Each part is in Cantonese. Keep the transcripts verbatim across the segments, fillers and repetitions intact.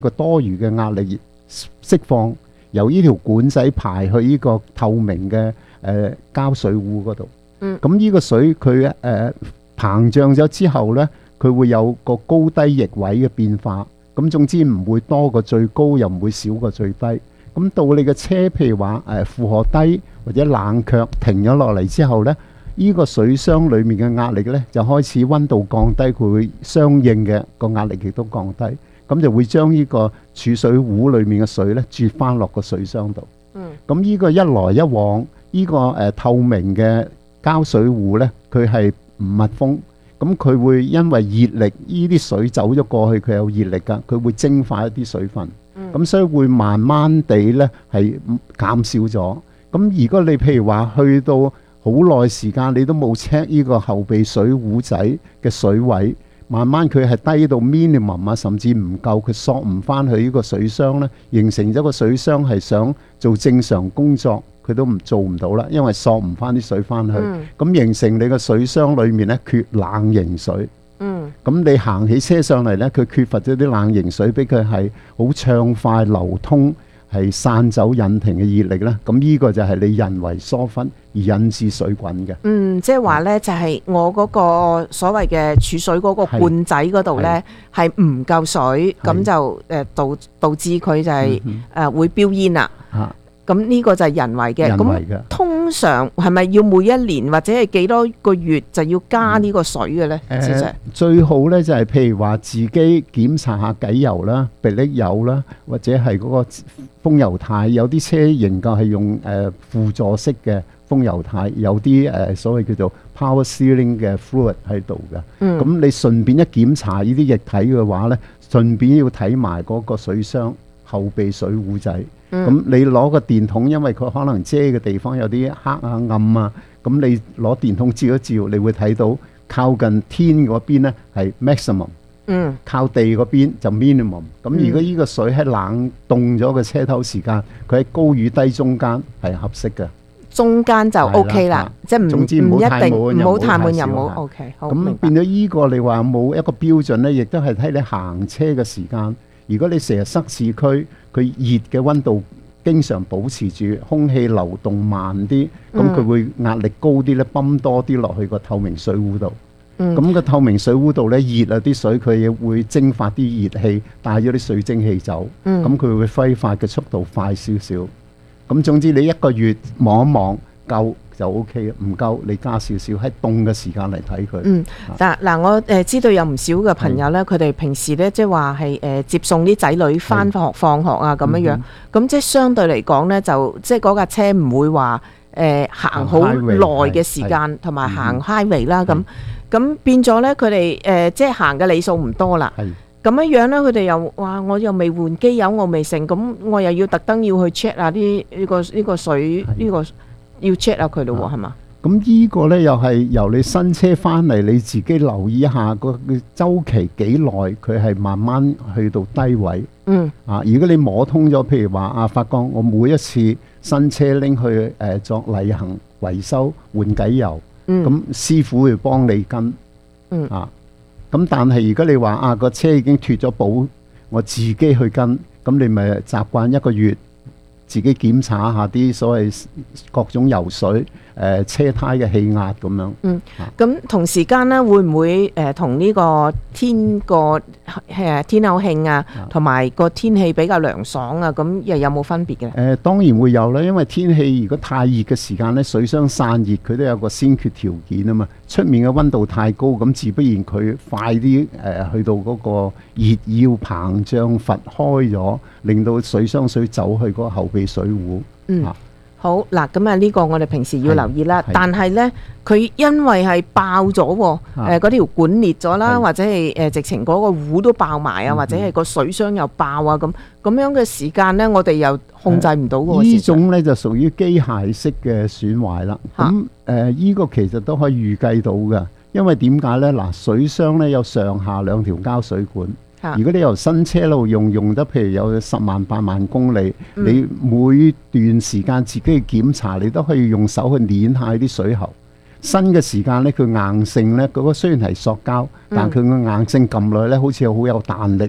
個多餘嘅壓力釋放，由呢條管仔排去呢個透明嘅誒、呃、膠水壺嗰度。 嗯， 咁呢個水佢誒、呃、膨脹咗之後呢，佢會有個高低逆位嘅變化。咁總之唔會多過最高，又唔會少過最低。咁到你嘅車譬如話誒負荷低或者冷卻停咗落嚟之後呢，呢個水箱裡面嘅壓力呢，就開始溫度降低，佢會相應嘅個壓力亦都降低。咁就會將呢個儲水壺裏面嘅水呢，注翻落個水箱度。 嗯， 咁呢個一來一往，呢、這個誒、呃、透明嘅膠水壺呢，佢係唔密封，咁佢會因為熱力，呢啲水走咗過去，佢有熱力㗎，佢會蒸發一啲水分。咁、嗯、所以會慢慢地呢係減少咗。咁如果你譬如話去到好耐時間，你都冇 check 呢個後備水壺仔嘅水位，慢慢佢係低到 minimum 啊，甚至唔夠，佢索唔翻去呢個水箱呢，形成咗個水箱係想做正常工作，佢都唔做唔到啦，因為索唔翻啲水翻去，咁、嗯、形成你個水箱裏面呢缺冷凝水。嗯，咁你行起車上嚟呢，佢缺乏咗啲冷凝水，俾佢係好暢快流通，係散走引擎嘅熱力咧。咁呢個就係你人為疏忽而引致水滾嘅。 嗯，即係話呢，就係、是、我嗰個所謂嘅儲水嗰個罐仔嗰度呢，係唔夠水，咁就誒導導致佢就係、是、誒、嗯呃、會飆煙啦。啊，咁呢個就係人為嘅。 人為嘅。 通常係咪要每一年或者係幾多個月就要加呢個水嘅呢？ 嗯呃、最好呢就係、是、譬如話自己檢查下機油啦、迫力油啦，或者係嗰個風油軚。有啲車型嘅係用誒、呃、輔助式嘅風油軚，有啲誒、呃、所謂叫做 power steering 嘅 fluid 喺度嘅。咁、嗯、你順便一檢查呢啲液體嘅話呢，順便要睇埋嗰個水箱後備水壺仔。咁、嗯、你攞個電筒，因為佢可能遮嘅地方有啲黑啊暗啊，咁你攞電筒照一照，你會睇到靠近天嗰邊呢係 maximum，嗯，靠地嗰邊就 minimum。咁如果呢個水喺冷凍咗嘅車頭時間，佢喺高與低中間係合適嘅， 中間就 OK 啦，即係唔唔一定唔好太滿又唔好 OK。 咁變咗呢個你話冇一個標準呢，亦都係睇你行車嘅時間。如果你成日塞市區，佢熱嘅溫度經常保持住，空氣流動慢啲，咁佢會壓力高啲咧，泵多啲落去個透明水壺度。咁、嗯、個透明水壺度咧熱啊啲水，佢亦會蒸發啲熱氣，帶咗啲水蒸氣走。咁佢、嗯、會揮發嘅速度快少少。咁總之你一個月望一望夠就 O K， 唔夠你加少少，喺凍嘅時間嚟睇佢。嗯， 嗱嗱，我誒知道有唔少嘅朋友咧，佢哋平時咧即係話係誒接送啲仔女翻學放學啊咁樣樣，咁即係相對嚟講咧，就即係嗰架車唔會話誒行好耐嘅時間，同埋行 highway 啦咁，咁變咗咧佢哋誒即係行嘅里數唔多啦。係咁樣樣咧，佢哋又話我又未換機油，我未成，咁我又要特登要去 check 下啲呢個呢個水呢個。要 check 下佢咯喎，係嘛？ 咁呢個呢又係由你新車翻嚟，你自己留意一下個週期幾耐，佢係慢慢去到低位。嗯。啊，如果你摸通咗，譬如話啊，發覺我每一次新車拎去誒、呃、作例行維修換機油，嗯，咁師傅會幫你跟。嗯。啊，咁但係如果你話啊個車已經脫咗保，我自己去跟，咁你咪習慣一個月。自己檢查下啲所謂各種油水，誒、呃、車胎嘅氣壓咁樣。嗯， 咁同時間咧，會唔會誒同呢個天個誒天候慶啊，同埋個天氣比較涼爽啊，咁又有冇分別嘅？誒、 呃、當然會有啦，因為天氣如果太熱嘅時間咧，水箱散熱佢都有個先決條件啊嘛。出面嘅溫度太高，咁自不然佢快啲誒、呃、去到嗰個熱要膨脹閥開咗，令到水箱水走去嗰個後備水壺。嗯，啊、 好嗱，咁啊呢個我哋平時要留意啦。但係呢，佢因為係爆咗，誒嗰條管裂咗啦，或者係誒、呃、直情嗰個壺都爆埋啊，或者係個水箱又爆啊，咁咁樣嘅時間呢，我哋又控制唔到喎。 呢種呢就屬於機械式嘅損壞啦。咁誒呢個其實都可以預計到嘅，因為點解呢？嗱，水箱呢有上下兩條膠水管。如果你由新車路用用得，譬如有十萬八萬公里，嗯、你每段時間自己去檢查，你都可以用手去捏下啲水喉。新嘅時間呢，佢硬性呢，嗰個雖然係塑膠，但佢個硬性撳落去呢，好似好有彈力。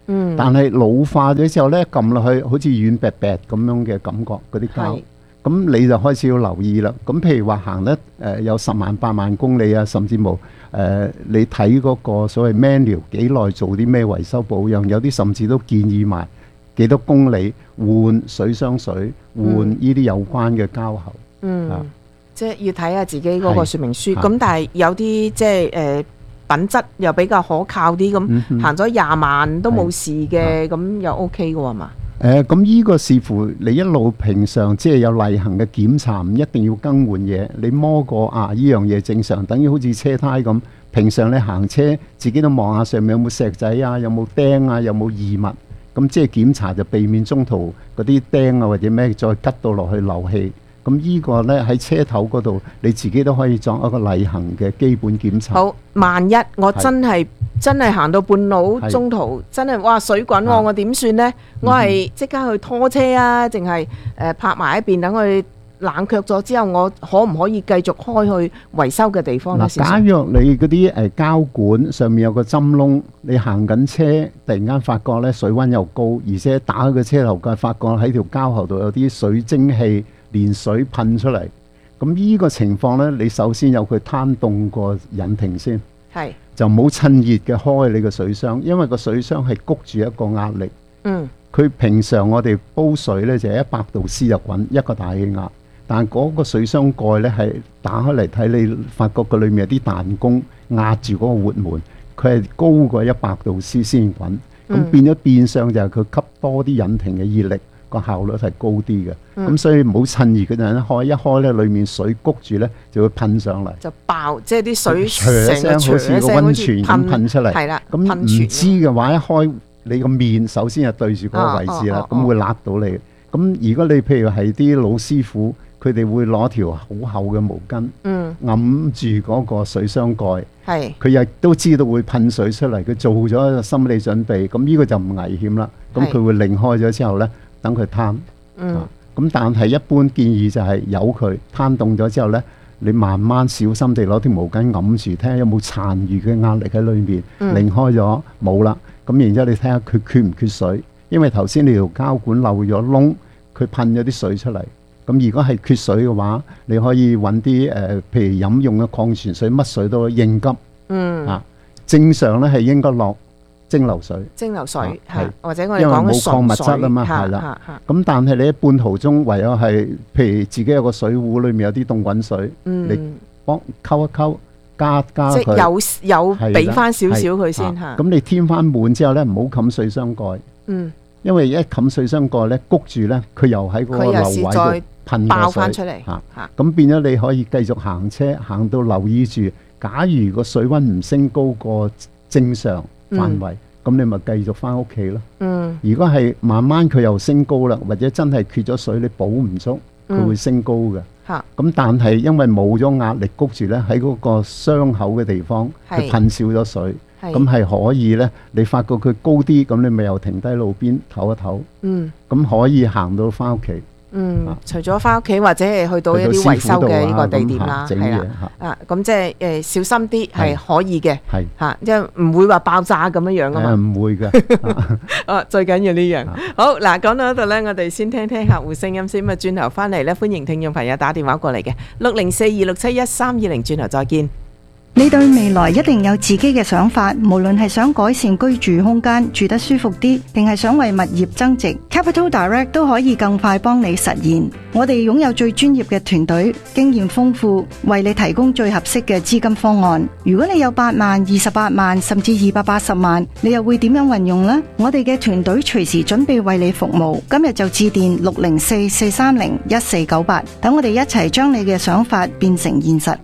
嗯， 但係老化咗之後咧，撳落去好似軟白白咁樣嘅感覺嗰啲膠係， 咁你就開始要留意啦。咁譬如話行得誒、呃、有十萬八萬公里啊，甚至冇誒、呃、你睇嗰個所謂 manual 幾耐做啲咩維修保養，有啲甚至都建議埋幾多公里換水箱水，換呢啲有關嘅膠喉。 嗯， 啊即係要睇下自己嗰個說明書。 係咁但係有啲即係誒品質又比較可靠啲，咁、 嗯哼行咗廿萬都冇事嘅， 係咁又 OK 嘅喎嘛？ 誒咁呢個視乎你一路平常即係有例行嘅檢查，唔一定要更換嘢。你摸過啊，呢樣嘢正常，等於好似車胎咁。平常你行車自己都望下上面有冇石仔啊，有冇釘啊，有冇異物。咁即係檢查就避免中途嗰啲釘啊或者咩再吉到落去漏氣。咁呢個呢，喺車頭嗰度你自己都可以作一個例行嘅基本檢查。 好，萬一我真係真係行到半路係中途真係哇水滾喎， 啊我點算呢？我係即刻去拖車啊，定係誒泊埋一邊等佢冷卻咗之後，我可唔可以繼續開去維修嘅地方呢？ 嗱，假若你嗰啲誒膠管上面有個針窿，你行緊車，突然間發覺咧水溫又高，而且打開個車頭蓋，發覺喺條膠喉度有啲水蒸氣連水噴出嚟，咁呢個情況咧，你首先有佢攤凍個引擎先， 係就唔好趁熱嘅開你個水箱，因為個水箱係谷住一個壓力。 嗯佢平常我哋煲水咧就係一百度 C 就滾一個大氣壓，但嗰個水箱蓋咧係打開嚟睇，你發覺佢裏面有啲彈弓壓住嗰個活門，佢係高過一百度 C 先滾，咁、 嗯變咗變相就係佢吸多啲引擎嘅熱力，個效率係高啲嘅。咁、 嗯所以唔好趁熱嗰陣一開，一開咧裏面水谷住咧就會噴上嚟， 就爆，即係啲水唰一聲好似個溫泉咁噴出嚟。 係啦， 咁唔噴泉知嘅話，一開你個面首先係對住嗰個位置啦，咁、 哦哦哦會辣到你。咁如果你譬如係啲老師傅，佢哋會攞條好厚嘅毛巾嗯揞住嗰個水箱蓋， 係佢亦都知道會噴水出嚟，佢做咗個心理準備。咁呢個就唔危險啦。咁係佢會擰開咗之後呢，等佢攤。 嗯啊咁但係一般建議就係由佢攤凍咗之後呢，你慢慢小心地攞條毛巾揞住，睇下有冇殘餘嘅壓力喺裏面。 嗯擰開咗冇啦，咁然之後你睇下佢缺唔缺水，因為頭先你條膠管漏咗窿，佢噴咗啲水出嚟。咁如果係缺水嘅話，你可以揾啲誒，譬如飲用嘅礦泉水，乜水都應急。 嗯啊，正常咧係應該落蒸餾水。 蒸餾水啊嚇係， 或者我哋因為講嘅冇礦物質啊嘛純水係啦嚇嚇咁但係你喺半途中唯有係，譬如自己有個水壺，裏面有啲凍滾水， 嗯你幫溝一溝，加加即係佢。 有有係啦俾翻少少係佢先啊嚇。 咁你添翻滿之後咧，唔好冚水箱蓋。 嗯， 因為一冚水箱蓋咧，谷住咧，佢又喺嗰個佢又漏位是再度噴爆個水翻出嚟嚇。 嚇。 咁變咗你可以繼續行車，行到留意住。假如個水溫唔升高過正常範圍，咁、你咪繼續翻屋企咯。 嗯如果係慢慢佢又升高啦，或者真係缺咗水，你補唔足，佢會升高嘅。 嚇咁但係因為冇咗壓力谷住咧，喺嗰個傷口嘅地方，佢係噴少咗水， 係咁係可以咧。你發覺佢高啲，咁你咪又停低路邊唞一唞。 嗯咁可以行到翻屋企， 嗯啊， 除咗翻屋企或者係去到一啲維修嘅呢個地點啦， 整嘢係啦。 嚇， 啊，咁即係誒小心啲係可以嘅係嚇，即係唔會話爆炸咁樣樣啊嘛。 誒唔會嘅。 啊，最緊要呢樣啊。 好嗱，講到呢度呢，我哋先聽聽客戶聲音先。咁啊，轉頭翻嚟呢，歡迎聽眾朋友打電話過嚟嘅六零四二六七一三二零，轉頭再見。 你對未來一定有自己嘅想法，無論係想改善居住空間，住得舒服啲，定係想為物業增值， Capital Direct 都可以更快幫你實現。我哋擁有最專業嘅團隊，經驗豐富，為你提供最合適嘅資金方案。如果你有八萬、二十八萬，甚至二百八十萬，你又會點樣運用呢？我哋嘅團隊隨時準備為你服務。今日就致電六零四四三零一四九八，等我哋一齊將你嘅想法變成現實。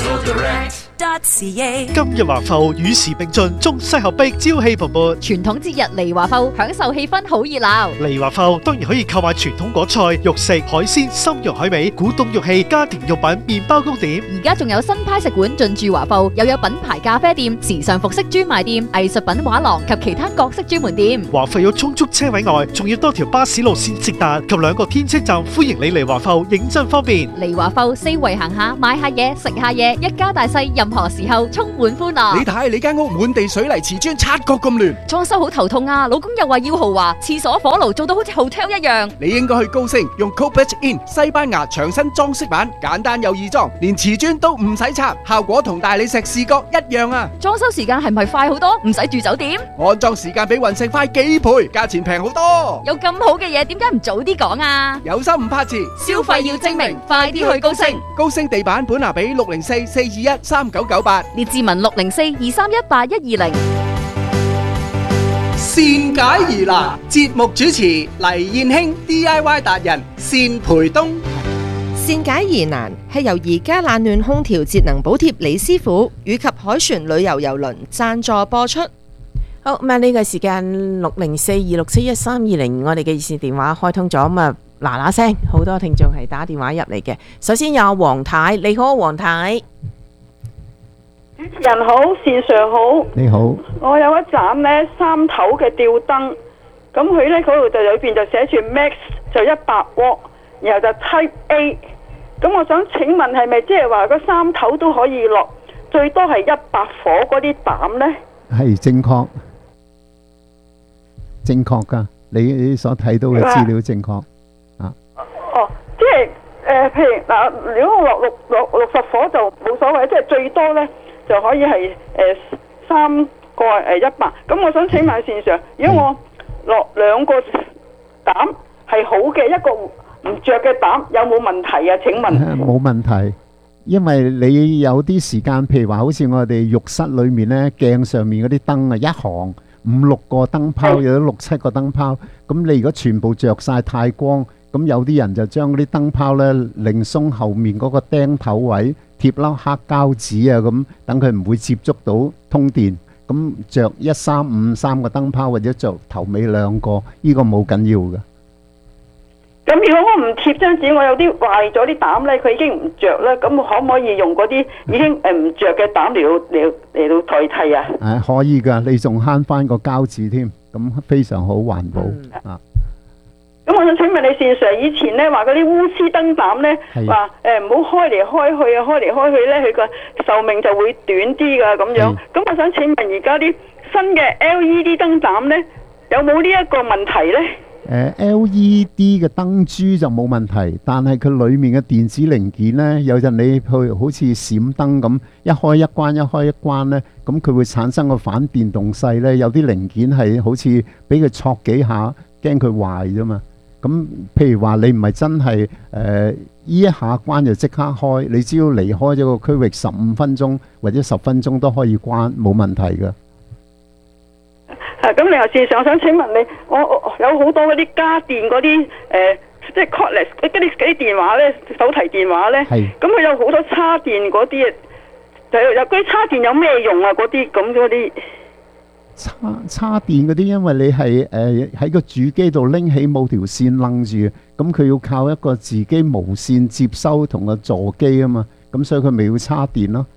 今日華埠與時並進，中西合璧，朝氣蓬勃。 傳統節日嚟華埠，享受氣氛好熱鬧。 嚟華埠當然可以購買傳統果菜、肉食、海鮮、參茸海味、古董玉器、家庭用品、麵包糕點。 而家仲有新派食館進駐華埠，又有品牌咖啡店、時尚服飾專賣店、藝術品畫廊及其他各式專門店。 華埠有充足車位外，仲有多條巴士路線直達及兩個天車站，歡迎你嚟華埠，認真方便。 嚟華埠四圍行下，買下嘢，食下嘢，一家大細任何時候充滿歡樂。 你睇你間屋滿地水泥瓷磚，察覺咁亂， 裝修好頭痛啊！老公又話要豪華，廁所火爐做到好似 hotel 一樣。 你應該去高升用 Copet In 西班牙牆身裝飾板，簡單又易裝，連瓷磚都唔使拆，效果同大理石視覺一樣啊！ 裝修時間係咪快好多？唔使住酒店？ 安裝時間比雲石快幾倍，價錢平好多。 有咁好嘅嘢，點解唔早啲講啊？ 有心唔怕遲， 消費要精明，快啲去高升。 高升地板本拿比六零四四二一三九九八， 列志文六零四二三一八一二零。 善解疑難節目主持黎燕卿 D I Y 達人單培東。 善解疑難係由而家冷暖空調節能補貼李師傅以及海船旅遊郵輪贊助播出。 好咁啊！呢個時間六零四二六七一三二零，我哋嘅熱線電話開通咗，咁啊嗱嗱聲，好多聽眾係打電話入嚟嘅。首先有黃太，你好，黃太。 主持人好，線上好， 你好。 我有一盞呢三頭嘅吊燈，咁佢呢嗰度就裏邊就寫住 Max 就一百瓦，然後就 Type A。咁我想請問係咪即係話嗰三頭都可以落，最多係一百火嗰啲膽呢？ 係正確，正確㗎。你你所睇到嘅資料正確啊。 哦，即係誒、呃，譬如嗱、呃，如果我落六六六十火就冇所謂，即係最多呢就可以係誒、呃、三個誒一百。咁、呃、我想請問線上，如果我落兩個膽係好嘅，一個唔着嘅膽有冇問題啊？請問冇問題，因為你有啲時間，譬如話好似我哋浴室裏面呢，鏡上面嗰啲燈啊，一行五六個燈泡，有啲六七個燈泡，咁你如果全部着晒太光，咁有啲人就將嗰啲燈泡呢，擰鬆後面嗰個釘頭位貼粒黑膠紙啊，咁等佢唔會接觸到通電。咁着一三五三個燈泡，或者着頭尾兩個，呢個冇緊要嘅。 咁如果我唔貼張紙，我有啲壞咗啲膽呢，佢已經唔着啦。咁可唔可以用嗰啲已經誒唔着嘅膽嚟到嚟嚟到代替啊？ 誒，可以㗎，你仲慳翻個膠紙添，咁非常好環保啊！ 咁我想請問你線上以前呢話嗰啲鎢絲燈膽呢，話誒唔好開嚟開去啊，開嚟開去呢，佢個壽命就會短啲㗎咁樣。咁我想請問而家啲新嘅 L E D 燈膽呢，有冇呢一個問題呢？ 誒 L E D 嘅燈珠就冇問題，但係佢裡面嘅電子零件呢，有陣你去好似閃燈咁，一開一關，一開一關呢，咁佢會產生個反電動勢呢。有啲零件係好似俾佢戳幾下，驚佢壞啫嘛。咁譬如話你唔係真係誒呢一下關就即刻開，你只要離開咗個區域十五分鐘或者十分鐘都可以關，冇問題㗎。 咁另外事實上想請問你，我我有好多嗰啲家電嗰啲誒，即係 cordless 嗰啲嗰啲電話咧，手提電話咧，咁佢有好多叉電嗰啲，就有嗰啲叉電有咩用啊？嗰啲咁嗰啲叉叉電嗰啲，因為你係誒喺個主機度拎起冇條線楞住，咁佢要靠一個自己無線接收同個座機啊嘛，咁所以佢咪要叉電咯。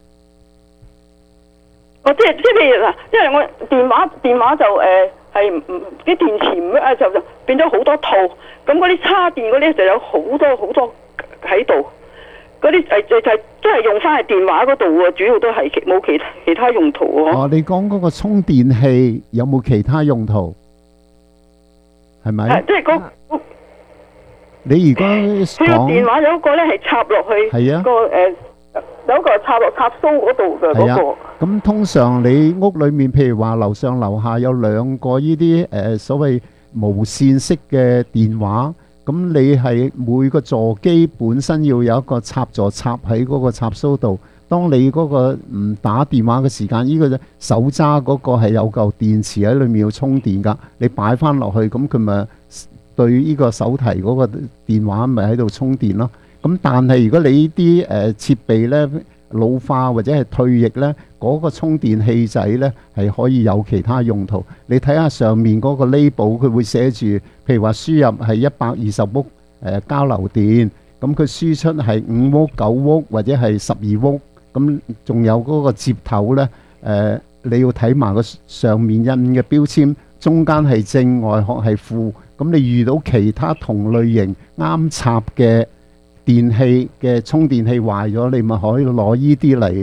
哦，即係即係譬如嗱，因為我電話電話就誒係唔啲電池唔啊就就變咗好多套，咁嗰啲叉電嗰啲就有好多好多喺度，嗰啲誒就就係都係用翻喺電話嗰度喎，主要都係冇其他其他用途喎。 哦，你講嗰個充電器有冇其他用途？係咪？ 即係嗰你而家講佢個電話有一個咧係插落去， 係啊個誒。有一個插落插蘇嗰度嘅嗰個。 咁通常你屋裏面，譬如話樓上樓下有兩個呢啲誒所謂無線式嘅電話，咁你係每個座機本身要有一個插座插喺嗰個插蘇度。當你嗰個唔打電話嘅時間，呢個手揸嗰個係有嚿電池喺裏面要充電㗎，你擺翻落去，咁佢咪對呢個手提嗰個電話咪喺度充電咯。咁但係如果你呢啲誒設備咧老化或者係退役咧，嗰個充電器仔咧係可以有其他用途。你睇下上面嗰個 label，佢會寫住，譬如話輸入係一百二十伏誒交流電，咁佢輸出係五伏、九伏或者係十二伏，咁仲有嗰個接頭咧誒，你要睇埋個上面印嘅標籤，中間係正，外殼係負。咁你遇到其他同類型啱插嘅電器嘅充電器壞咗，你咪可以攞依啲嚟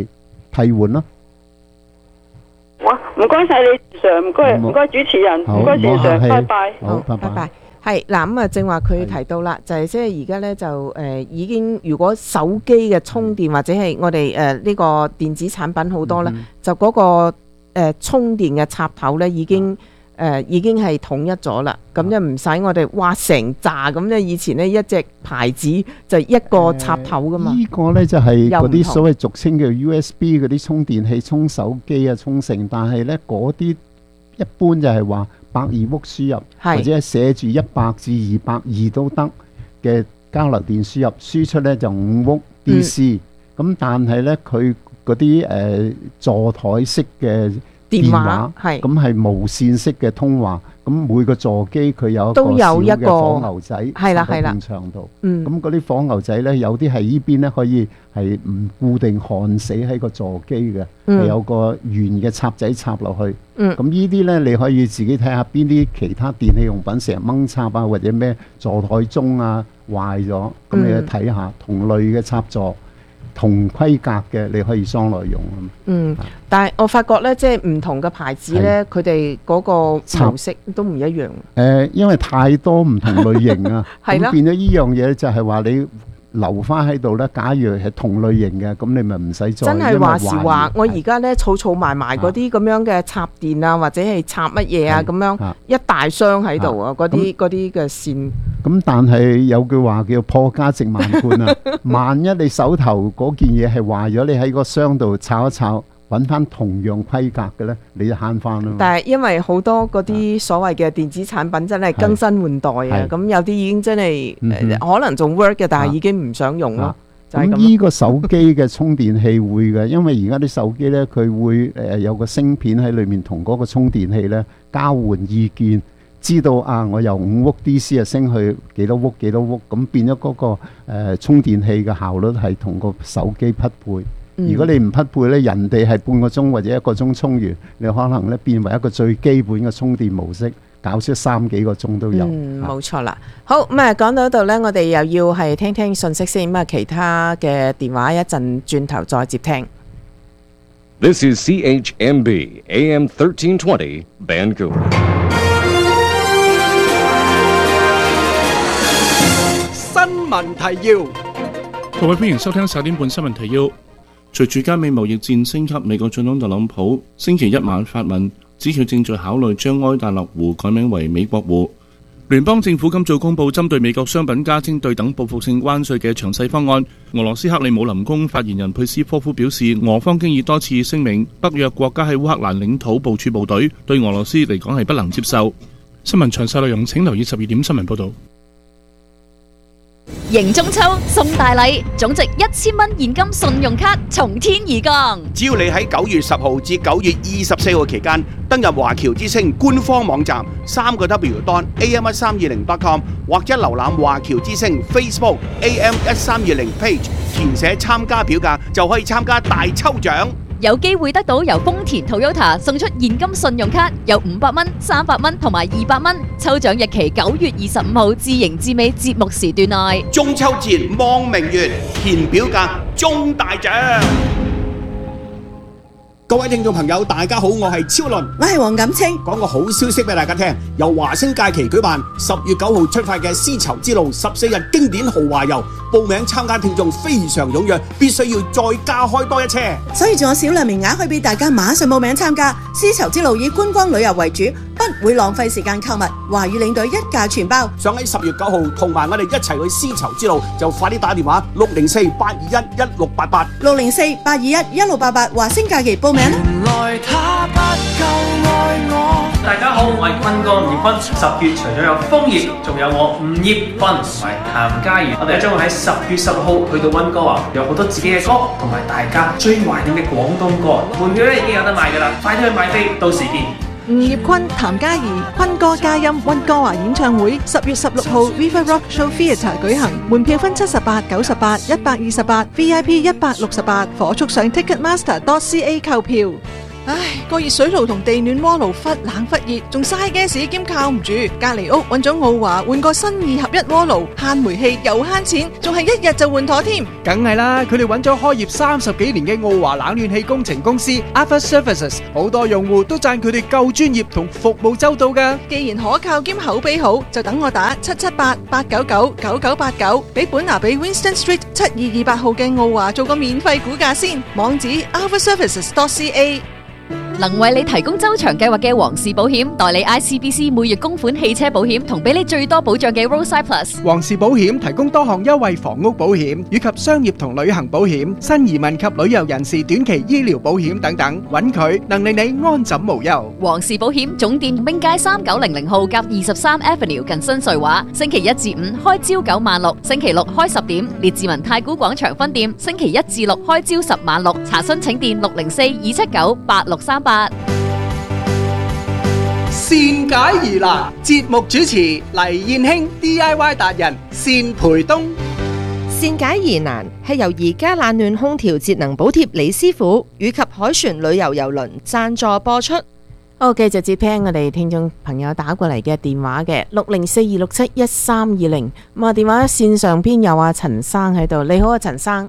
替換咯。 哇！唔該晒你，Sir，唔該唔該主持人，唔該先Sir，拜拜。 好，拜拜拜。係嗱，咁啊，正話佢提到啦，就係即係而家咧就誒、呃、已經，如果手機嘅充電或者係我哋誒呢個電子產品好多咧，嗯、就嗰、那個誒、呃、充電嘅插頭咧已經誒、呃、已經係統一咗啦，咁就唔使我哋哇成扎咁咧。以前呢，一隻牌子就一個插頭噶嘛。呃這個、呢個咧就係嗰啲所謂俗稱嘅 U S B 嗰啲充電器，充手機啊充成，但係咧嗰啲一般就係話百二伏輸入，或者係寫住一百至二百二都得嘅交流電輸入，輸出咧就五伏 D C。咁、嗯、但係咧佢嗰啲誒座台式嘅電話，係咁係無線式嘅通話。咁每個座機佢有一個小嘅火牛仔，係啦係啦，長度。嗯，咁嗰啲火牛仔咧，有啲係呢邊咧可以係唔固定焊死喺個座機嘅，係、嗯、有個圓嘅插仔插落去。嗯，咁呢啲咧你可以自己睇下邊啲其他電器用品成日掹插啊，或者咩座台鐘啊壞咗，咁、嗯、你去睇下同類嘅插座。同規格嘅你可以裝來用啊。嗯，但係我發覺咧，即係唔同嘅牌子咧，佢哋嗰個模式都唔一樣。誒、呃，因為太多唔同類型啊，咁變咗呢樣嘢就係話你留翻喺度咧。假如係同類型嘅，咁你咪唔使再真係話時話。我而家咧儲儲埋埋嗰啲咁樣嘅插電啊，或者係插乜嘢啊咁樣一大箱喺度啊，嗰啲嗰啲嘅線。咁但係有句話叫破家值萬貫啊！萬一你手頭嗰件嘢係壞咗，你喺個箱度抄一抄，揾翻同樣規格嘅咧，你就慳翻啦。但係因為好多嗰啲所謂嘅電子產品真係更新換代啊，咁有啲已經真係、嗯、可能仲 work 嘅，但係已經唔想用咯。咁呢個手機嘅充電器會嘅，因為而家啲手機咧，佢會誒有個芯片喺裏面同嗰個充電器咧交換意見。知道啊，我由五伏 D C 啊升去幾多伏幾多伏，咁變咗嗰、那個誒、呃、充電器嘅效率係同個手機匹配。嗯、如果你唔匹配咧，人哋係半個鐘或者一個鐘充完，你可能咧變為一個最基本嘅充電模式，搞出三幾個鐘都有。嗯，冇錯啦。好咁啊，講到度咧，我哋又要係聽聽信息先。咁啊，其他嘅電話一陣轉頭再接聽。 This is C H M B A M thirteen twenty Vancouver。 新聞提要， 各位歡迎收聽十點半新聞提要。隨住加美貿易戰升級，美國總統特朗普星期一晚發文，指佢正在考慮將埃達勒湖改名為美國湖。聯邦政府今早公布針對美國商品加徵對等報復性關稅嘅詳細方案。俄羅斯克里姆林宮發言人佩斯科夫表示，俄方經已多次聲明北約國家喺烏克蘭領土部署部隊，對俄羅斯嚟講係不能接受。新聞詳細內容請留意十二點新聞報導。 迎中秋送大禮，總值一千蚊現金信用卡從天而降。 只要你喺九月十號至九月二十四號期間登入華僑之星官方網站三個 W dot A M 一三二零 dot com 或者瀏覽華僑之星 Facebook A M 一三二零 page， 填寫參加表格就可以參加大抽獎。 有機會得到由豐田 Toyota 送出現金信用卡，有五百蚊、三百蚊同埋二百蚊。抽獎日期九月二十五號至迎至尾節目時段內。 中秋節望明月，填表格中大獎。各位聽眾朋友，大家好，我係超倫， 我係黃錦清。 講個好消息俾大家聽，由華星假期舉辦十月九號出發嘅絲綢之路十四日經典豪華遊，報名參加聽眾非常踴躍，必須要再加開多一車， 所以仲有少量名額可以俾大家馬上報名參加。絲綢之路以觀光旅遊為主，不會浪費時間購物，華語領隊一價全包。 想喺十月九號同埋我哋一齊去絲綢之路，就快啲打電話六零四八二一一六八八六零四八二一一六八八華星假期報名。原來他不夠愛我。 大家好，我係坤哥吳業坤。十月除咗有楓葉，仲有我吳業坤同埋譚嘉儀。我哋將會喺十月十六號去到溫哥華，有好多自己嘅歌，同埋大家最懷念嘅廣東歌。門票咧已經有得賣噶啦，快啲去買飛，到時見。 吳業坤、譚嘉儀、坤哥嘉音溫哥華演唱會十月十六號 River Rock Show Theatre 舉行，門票分七十八、九十八、一百二十八 ，V I P 一百六十八，火速上 Ticketmaster dot C A 購票。 唉，個熱水爐同地暖鍋爐忽冷忽熱，仲嘥 gas 兼靠唔住。隔離屋揾咗奧華換個新二合一鍋爐，慳煤氣又慳錢，仲係一日就換妥添。 梗係啦，佢哋揾咗開業三十幾年嘅奧華冷暖氣工程公司 Alpha Services， 好多用戶都讚佢哋夠專業同服務周到㗎。 既然可靠兼口碑好，就等我打七七八八九九九九八九，俾本拿比 Winston Street 七二二八號嘅奧華做個免費估價先。網址 alpha services dot c a。 能為你提供周長計劃嘅皇氏保險，代理 I C B C 每月供款汽車保險，同俾你最多保障嘅 Roadside Plus。 皇氏保險提供多項優惠房屋保險以及商業同旅行保險、新移民及旅遊人士短期醫療保險等等，揾佢能令你安枕無憂。 皇氏保險總店兵街三九零零號夾二十三 Avenue 近新瑞華，星期一至五開朝九晚六，星期六開十點。列治文太古廣場分店星期一至六開朝十晚六，查詢請電六零四二七九八六三八。 善解疑難，節目主持黎燕卿 D I Y 達人單培東。 善解疑難係由宜家冷暖空調節能補貼李師傅以及凱旋旅遊郵輪贊助播出。 好，繼續接聽我哋聽眾朋友打過嚟嘅電話嘅六零四二六七一三二零。咁啊，電話線上邊有阿陳生喺度。你好啊，陳生。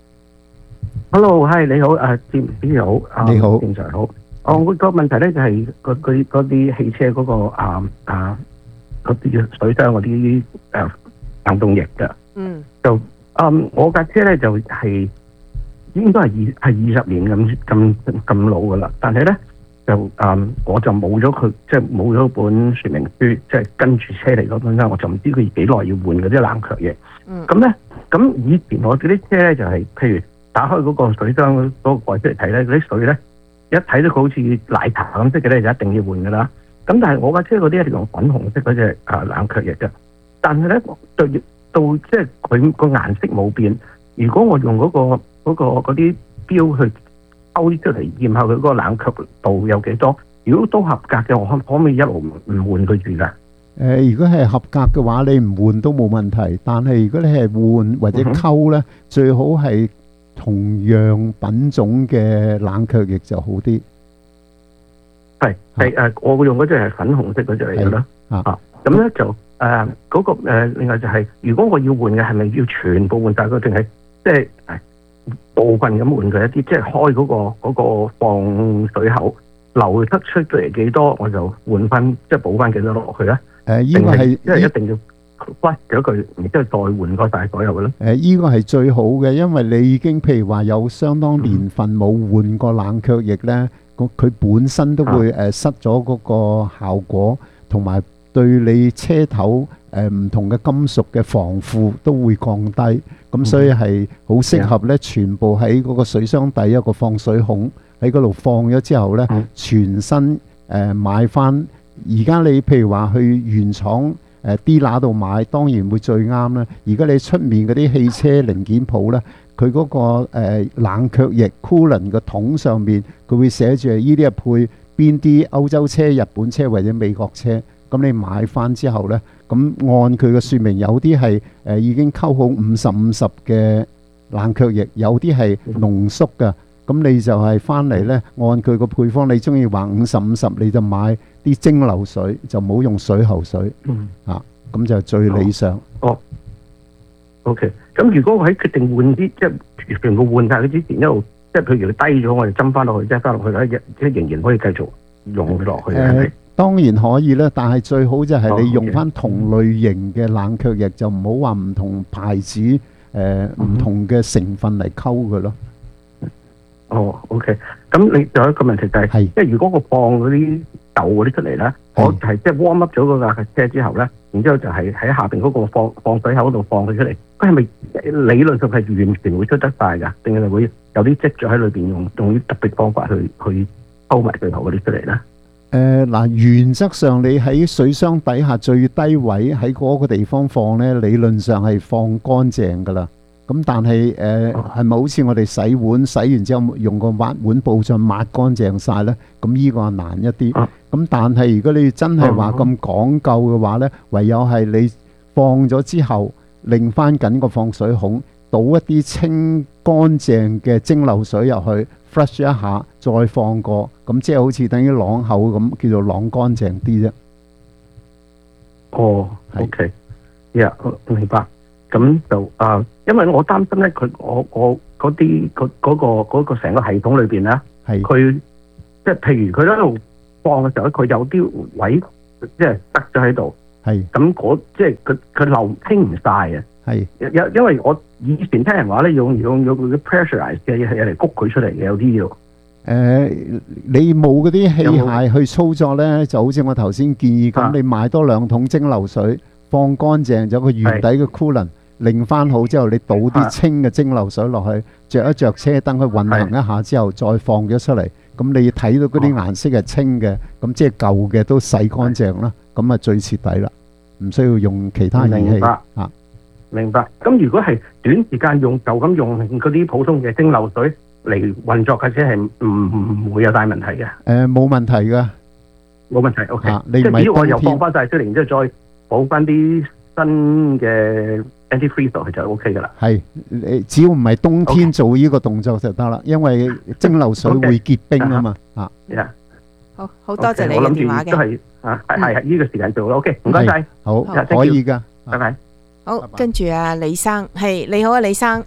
Hello， 係你好，誒，主持人好， 你好， 正常好。哦，我個問題咧就係嗰嗰嗰啲汽車嗰個啊啊嗰啲水箱嗰啲誒冷凍液㗎。 嗯。 就嗯，我架車咧就係應該係二係二十年咁咁咁老㗎啦，但係咧就嗯我就冇咗佢，即係冇咗本說明書，即係跟住車嚟嗰本身，我就唔知佢幾耐要換嗰啲冷卻液。 嗯。 咁咧，咁以前我嗰啲車咧就係譬如打開嗰個水箱嗰個蓋出嚟睇咧，嗰啲水咧。一睇到佢好似奶茶咁色嘅咧，就一定要換噶啦。咁但係我架車嗰啲係用粉紅色嗰隻啊冷卻液嘅，但係咧到到即係佢個顏色冇變。如果我用嗰、嗰個嗰、嗰個嗰啲標去抽出嚟驗下佢嗰個冷卻度有幾多，如果都合格嘅，我可可唔可以一路唔換佢住噶？誒、 呃，如果係合格嘅話，你唔換都冇問題。但係如果你係換或者溝咧，嗯、最好係同樣品種嘅冷卻液就好啲。 係係誒，我會用嗰隻係粉紅色嗰隻嚟嘅啦。啊，咁咧就誒嗰、呃嗰個、呃、另外就係、是，如果我要換嘅係咪要全部換晒佢，定係即係部分咁換佢一啲？即係開嗰、嗰個嗰、嗰個放水口流得出嚟幾多，我就換翻即係補翻幾多落去咧？誒、 呃，依、呢個係因為一定要。屈咗佢，然之後再換過晒所有嘅咧。 誒，依個係最好嘅，因為你已經譬如話有相當年份冇換過冷卻液咧，咁佢本身都會誒失咗嗰個效果，同埋對你車頭誒唔同嘅金屬嘅防腐都會降低。咁所以係好適合咧，全部喺嗰個水箱底一個放水孔喺嗰度放咗之後咧，全身誒買翻。而家你譬如話去原廠。誒 dealer 度買當然會最啱啦。而家你出面嗰啲汽車零件鋪咧，佢嗰、嗰個、呃、冷卻液 coolant 個桶上面，佢會寫住呢啲係配邊啲歐洲車、日本車或者美國車。咁你買翻之後咧，咁按佢嘅説明，有啲係誒已經溝好五十五十嘅冷卻液，有啲係濃縮嘅。咁你就係翻嚟咧，按佢個配方，你中意話五十五十，你就買啲蒸餾水，就唔好用水喉水。嗯。啊，咁就最理想。 哦。哦 OK。咁如果我喺決定換啲，即係全部換晒佢之前，一路即係譬如佢低咗，我哋斟翻落去，即係翻落去咧，即係仍然可以繼續用佢落去。誒、呃， 當然可以啦，但係最好就係你用翻同類型嘅冷卻液，就唔好話唔同牌子誒唔、呃嗯、同嘅成分嚟溝佢咯。 哦 ，OK，咁你仲有一個問題就係、是，即係如果我放嗰啲豆嗰啲出嚟咧，我係即係 warm up 咗嗰架車之後咧，然之後就係喺下邊嗰個放放水口嗰度放佢出嚟，佢係咪理論上係完全會出得晒㗎？定係會有啲積咗喺裏邊，用用啲特別方法去去溝埋最後嗰啲出嚟咧？ 誒嗱、呃，原則上你喺水箱底下最低位喺嗰個地方放咧，理論上係放乾淨㗎啦。咁但係誒係咪好似我哋洗碗洗完之後用個抹碗布再抹乾淨晒咧？咁呢個係難一啲。咁、啊、但係如果你真係話咁講究嘅話咧，唯有係你放咗之後，擰翻緊個放水孔，倒一啲清乾淨嘅蒸餾水入去 ，flush 一下， 再放過，咁即係好似等於啷口咁，叫做啷乾淨啲啫。 哦，OK，呀，明白。咁就啊，因為我擔心咧，佢我我嗰啲嗰嗰個嗰個成個系統裏邊咧， 係佢即係譬如佢喺度放嘅時候咧，佢有啲位即係得咗喺度， 係咁嗰即係佢佢漏清唔晒啊。 係因因為我以前聽人話咧，用用用嗰啲 pressurize 嘅嘢嚟谷佢出嚟嘅，有啲要。 誒，你冇嗰啲器械去操作咧，就好似我頭先建議咁，你買多兩桶蒸餾水，放乾淨咗個原底嘅 coolant，擰翻好之後，你倒啲清嘅蒸餾水落去，着一着車燈去運行一下之後，再放咗出嚟。咁你睇到嗰啲顏色係清嘅，咁即係舊嘅都洗乾淨啦。咁啊最徹底啦，唔需要用其他儀器啊。 明白。咁如果係短時間用就咁用嗰啲普通嘅蒸餾水嚟運作嘅，即係唔唔會有大問題嘅。 誒，冇問題㗎， 冇問題。O K， 你唔係即係只要我又冬天放翻晒出嚟，然之後再補翻啲新嘅 antifreeze 落去就 O K 噶啦。 係，你只要唔係冬天做呢個動作就得啦，因為蒸餾水會結冰啊嘛。啊， 好好多謝你我諗嘅電話嘅。 住都係啊，係係呢個時間做咯。O K，唔該晒。 好， 好可以㗎。 拜拜。 好，跟住啊，李生，係你好啊，李生。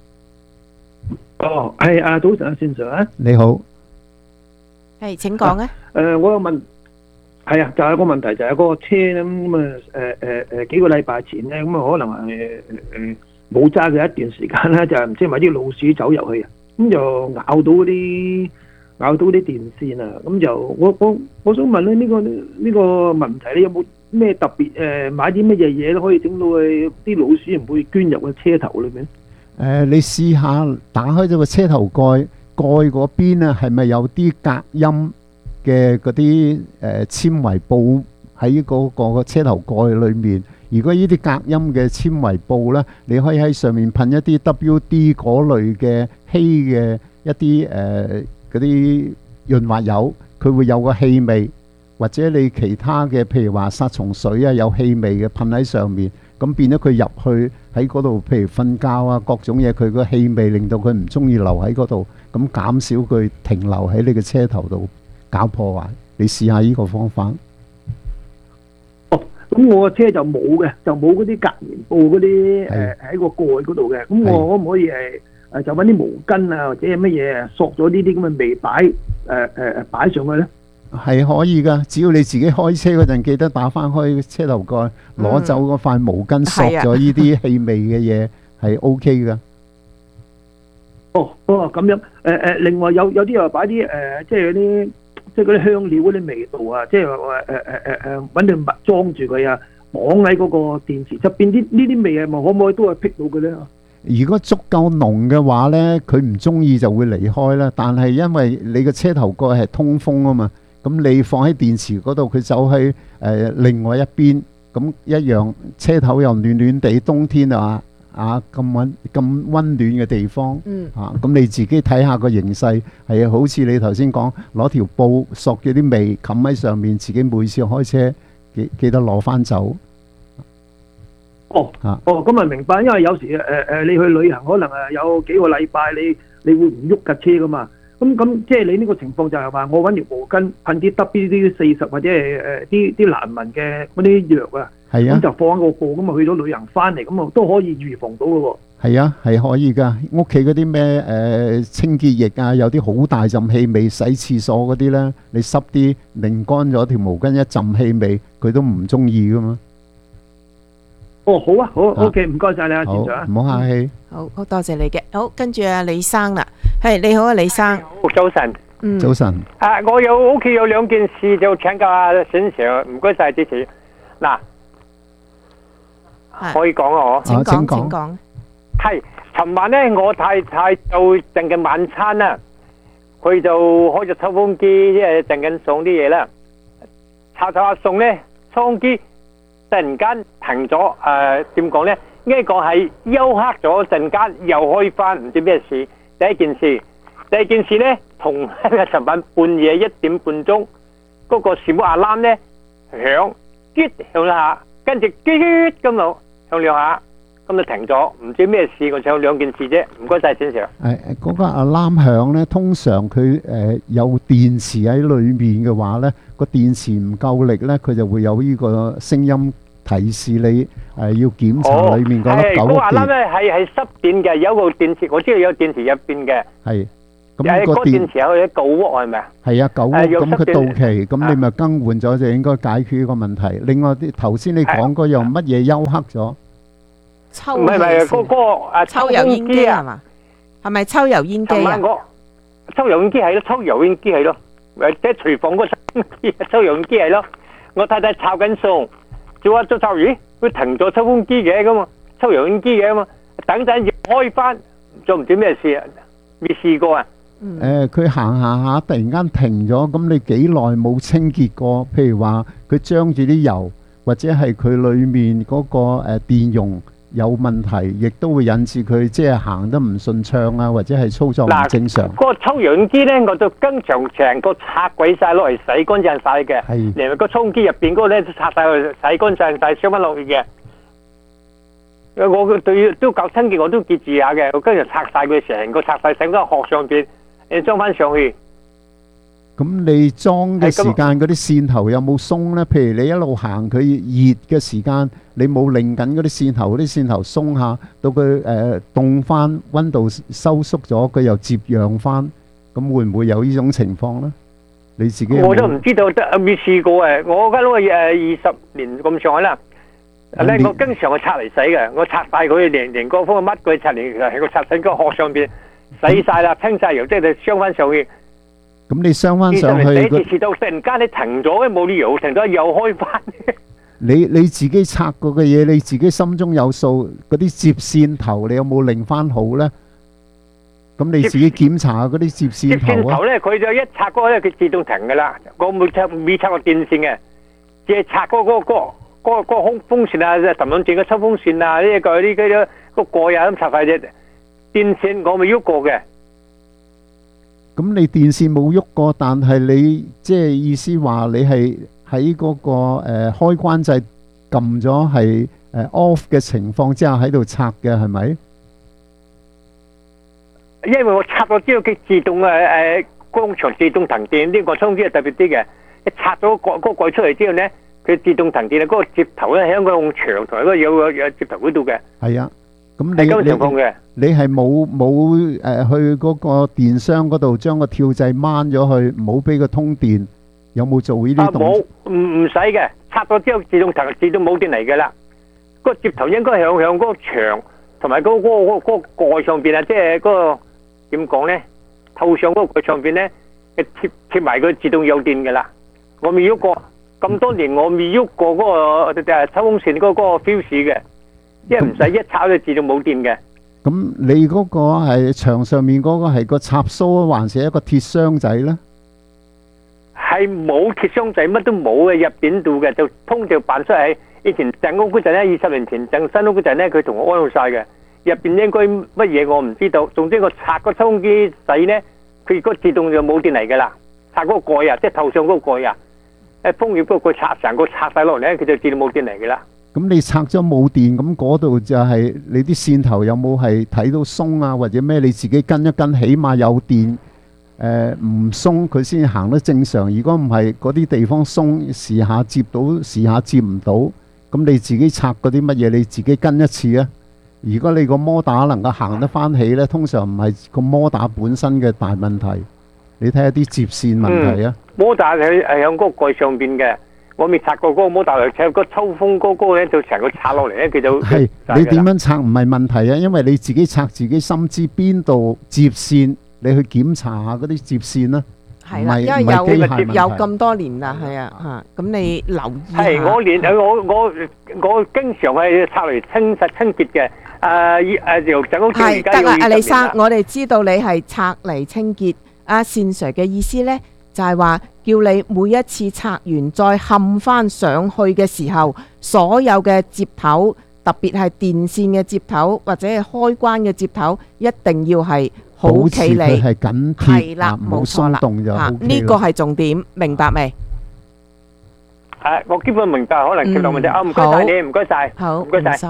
哦，係啊，早晨啊，先生啊， 你好。 係，請講啊。 誒，我有問，係啊，就係個問題就係嗰個車咧咁啊，誒誒誒幾個禮拜前咧咁啊，可能係誒冇揸嘅一段時間啦，就係唔知係咪啲老鼠走入去啊，咁就咬到嗰啲咬到啲電線啊，咁就我我我想問咧呢個呢個問題咧有冇咩特別誒買啲乜嘢嘢咧可以整到誒啲老鼠唔會捐入個車頭裏面？ 誒，你試下打開咗個車頭蓋，蓋嗰邊啊，係咪有啲隔音嘅嗰啲誒纖維布喺嗰個車頭蓋裏面？如果呢啲隔音嘅纖維布咧，你可以喺上面噴一啲 W D 嗰類嘅稀嘅一啲誒嗰啲潤滑油，佢會有個氣味，或者你其他嘅譬如話殺蟲水啊有氣味嘅噴喺上面。咁變咗佢入去喺嗰度，譬如瞓覺啊，各種嘢，佢個氣味令到佢唔中意留喺嗰度，咁減少佢停留喺你嘅車頭度搞破壞。你試下呢個方法。 哦，咁我個車就冇嘅，就冇嗰啲隔棉布嗰啲誒喺個蓋嗰度嘅。咁我可唔可以誒誒就揾啲毛巾啊，或者係乜嘢索咗呢啲咁嘅味擺誒誒誒擺上去咧？ 係可以噶，只要你自己開車嗰陣記得打翻開車頭蓋，攞走嗰塊毛巾索咗呢啲氣味嘅嘢，係 O K 噶。 哦，哦咁樣，誒誒，另外有有啲又擺啲誒，即係嗰啲即係嗰啲香料嗰啲味道啊，即係話誒誒誒誒揾條襪裝住佢啊，綁喺嗰個電池側邊，啲呢啲味係咪可唔可以都係辟到嘅咧？ 如果足夠濃嘅話咧，佢唔中意就會離開啦。但係因為你個車頭蓋係通風啊嘛。咁你放喺電池嗰度，佢走去誒另外一邊，咁一樣車頭又暖暖地，冬天啊啊咁溫咁溫暖嘅地方， 嗯啊咁你自己睇下個形勢，係好似你頭先講攞條布索咗啲味冚喺上面，自己每次開車記記得攞翻走。 哦， 啊哦，咁啊明白，因為有時誒誒你去旅行，可能誒有幾個禮拜，你你會唔喐架車噶嘛？咁咁即係你呢個情況就係話，我揾條毛巾噴啲 W D 四十或者係誒啲啲難聞嘅嗰啲藥啊， 係啊， 咁就放喺個布，咁啊去咗旅行翻嚟，咁啊都可以預防到嘅喎。 係啊，係可以㗎。屋企嗰啲咩誒清潔液啊，有啲好大陣氣味，洗廁所嗰啲咧，你濕啲擰乾咗條毛巾一陣氣味，佢都唔中意㗎嘛。 哦，好啊，好 OK，唔該晒你啊，船長。 唔好客氣。 好好多謝你嘅。好，跟住啊，李生啦，係你好啊，李生。 早晨。 嗯。 早晨。 啊，我有屋企有兩件事就請教阿沈 Sir，唔該晒支持。嗱，可以講啊，我。 請講，請講。 係，尋晚咧，我太太就整緊晚餐啦，佢就開咗抽風機，即係整緊餸啲嘢啦。炒炒下餸咧，抽風機突然間停咗，誒點講咧？應該講係休克咗陣間，又開翻，唔知咩事。第一件事，第二件事咧，同一個尋晚半夜一點半鐘，嗰個小阿籃咧響，擊響兩下，跟住擊咁樣響兩下。 咁就停咗，唔知咩事，我唱兩件事啫。唔該晒，先生。 誒誒，嗰個 alarm 響咧，通常佢誒有電池喺裏面嘅話咧，個電池唔夠力咧，佢就會有呢個聲音提示你誒要檢查裏面嗰粒九係嗰個伏 alarm 電。 咧係係濕電嘅，有個電池，我知道有電池入邊嘅。 係，咁誒嗰個個電電池有啲舊喎，係咪啊？ 係啊，九伏誒有咁佢濕電到期，咁你咪更換咗就應該解決呢個問題。另外啲頭先你講嗰樣乜嘢休克咗？ 抽唔係唔係嗰個誒抽油煙機係嘛？係咪抽油煙機啊琴晚？我抽油煙機係咯，抽油煙機係咯，或者廚房嗰個抽油煙機抽油煙機係咯。我太太炒緊餸，做下做炒魚，佢停咗抽風機嘅咁啊，抽油煙機嘅嘛，等陣要開翻，做唔知咩事啊？未試過啊？ 誒，佢行下下突然間停咗，咁你幾耐冇清潔過？譬如話佢將住啲油，或者係佢裡面嗰個誒電容有問題，亦都會引致佢即係行得唔順暢啊，或者係操作唔正常。 嗰個抽油煙機咧，我就經常成個拆鬼晒落嚟洗乾淨晒嘅， 係連個抽風機入邊嗰個咧都拆晒去洗乾淨晒，燒翻落去嘅。我對都搞清潔我都記住下嘅，我跟住拆晒佢成個拆晒整個殼上邊，誒裝翻上去。 咁你裝嘅時間嗰啲線頭有冇鬆呢？譬如你一路行佢熱嘅時間，你冇擰緊嗰啲線頭，嗰啲線頭鬆下，到佢誒凍翻，溫度收縮咗，佢又接壤翻，咁會唔會有呢種情況呢？你自己有冇我都唔知道，得未試過誒。我間屋誒二十年咁上下啦，咧我經常去拆嚟洗嘅，我拆晒佢連連個風乜佢拆嚟喺個拆洗個殼上邊洗晒啦，清晒油即係鑲翻上去。 咁你鑲翻上去， 第一次試到突然間你停咗，冇理由停咗又開翻。 你你自己拆過嘅嘢，你自己心中有數。嗰啲接線頭，你有冇擰翻好咧？咁你自己檢查下嗰啲接線頭啊。 接線頭咧，佢就一拆嗰個咧，佢自動停噶啦。我冇拆未拆過電線嘅，只係拆嗰嗰嗰嗰嗰個空風扇啊、沉兩轉嘅抽風扇啊，呢個呢個個蓋啊咁拆晒啫。電線我未喐過嘅。 咁你電線冇喐過，但係你即係意思話你係喺嗰個誒開關掣撳咗係誒 off 嘅情況之下喺度拆嘅係咪？ 因為我拆咗之後，佢自動誒誒工場自動停電，呢個充電係特別啲嘅。一拆咗個嗰個蓋出嚟之後咧，佢自動停電啊！嗰個接頭咧喺個牆同埋嗰個有個有接頭嗰度嘅。 係啊。咁你係咁情況嘅， 你係冇冇誒去嗰個電箱嗰度將個跳掣掹咗去，唔好俾佢通電，有冇做呢啲動作？ 冇，唔唔使嘅，拆咗之後自動停，自動冇電嚟嘅啦。個接頭應該向向嗰個牆同埋嗰嗰嗰嗰個蓋上邊啊，即係嗰個點講咧？套上嗰個蓋上邊咧，貼貼埋佢自動有電嘅啦。我未喐過，咁多年我未喐過嗰個誒抽風扇嗰嗰個 fuse 嘅。因為唔使一插就自動冇電嘅。 咁你嗰個係牆上面嗰個係個插蘇，還是一個鐵箱仔咧？ 係冇鐵箱仔，乜都冇嘅，入邊度嘅，就通條扮出嚟。以前整屋嗰陣咧，二十年前整新屋嗰陣咧，佢同我安好晒嘅。入邊應該乜嘢我唔知道。總之我拆個抽風機仔咧，佢個自動就冇電嚟噶啦。拆嗰個蓋啊，即係頭上嗰個蓋啊，誒風葉嗰個拆成個拆晒落嚟咧，佢就自動冇電嚟噶啦。 咁你拆咗冇電，咁嗰度就係你啲線頭有冇係睇到鬆啊，或者咩？你自己跟一跟，起碼有電，誒唔鬆佢先行得正常。如果唔係，嗰啲地方鬆，時下接到，時下接唔到，咁你自己拆嗰啲乜嘢，你自己跟一次啊。如果你個摩打能夠行得翻起呢，通常唔係個摩打本身嘅大問題，你睇下啲接線問題啊。 摩打係係響嗰個蓋上邊嘅。我未拆過嗰個摩打嚟，拆個抽風嗰個咧，就成個拆落嚟咧，佢就係你點樣拆唔係問題啊，因為你自己拆自己心知邊度接線，你去檢查下嗰啲接線啦。 係啦，因為有有咁多年啦，係啊嚇，咁你留意下。 係我連我我我經常係拆嚟清實清潔嘅。誒誒，由整屋係得啦，阿李生，我哋知道你係拆嚟清潔。阿善 Sir 嘅意思咧，就係話叫你每一次拆完再冚翻上去嘅時候，所有嘅接頭，特別係電線嘅接頭或者係開關嘅接頭，一定要係好企理， 係緊貼， 係啦，冇錯啦， 嚇呢個係重點，明白未？ 誒，我基本明白，可能接落問題啊，唔該曬你，唔該曬， 好， 唔該曬。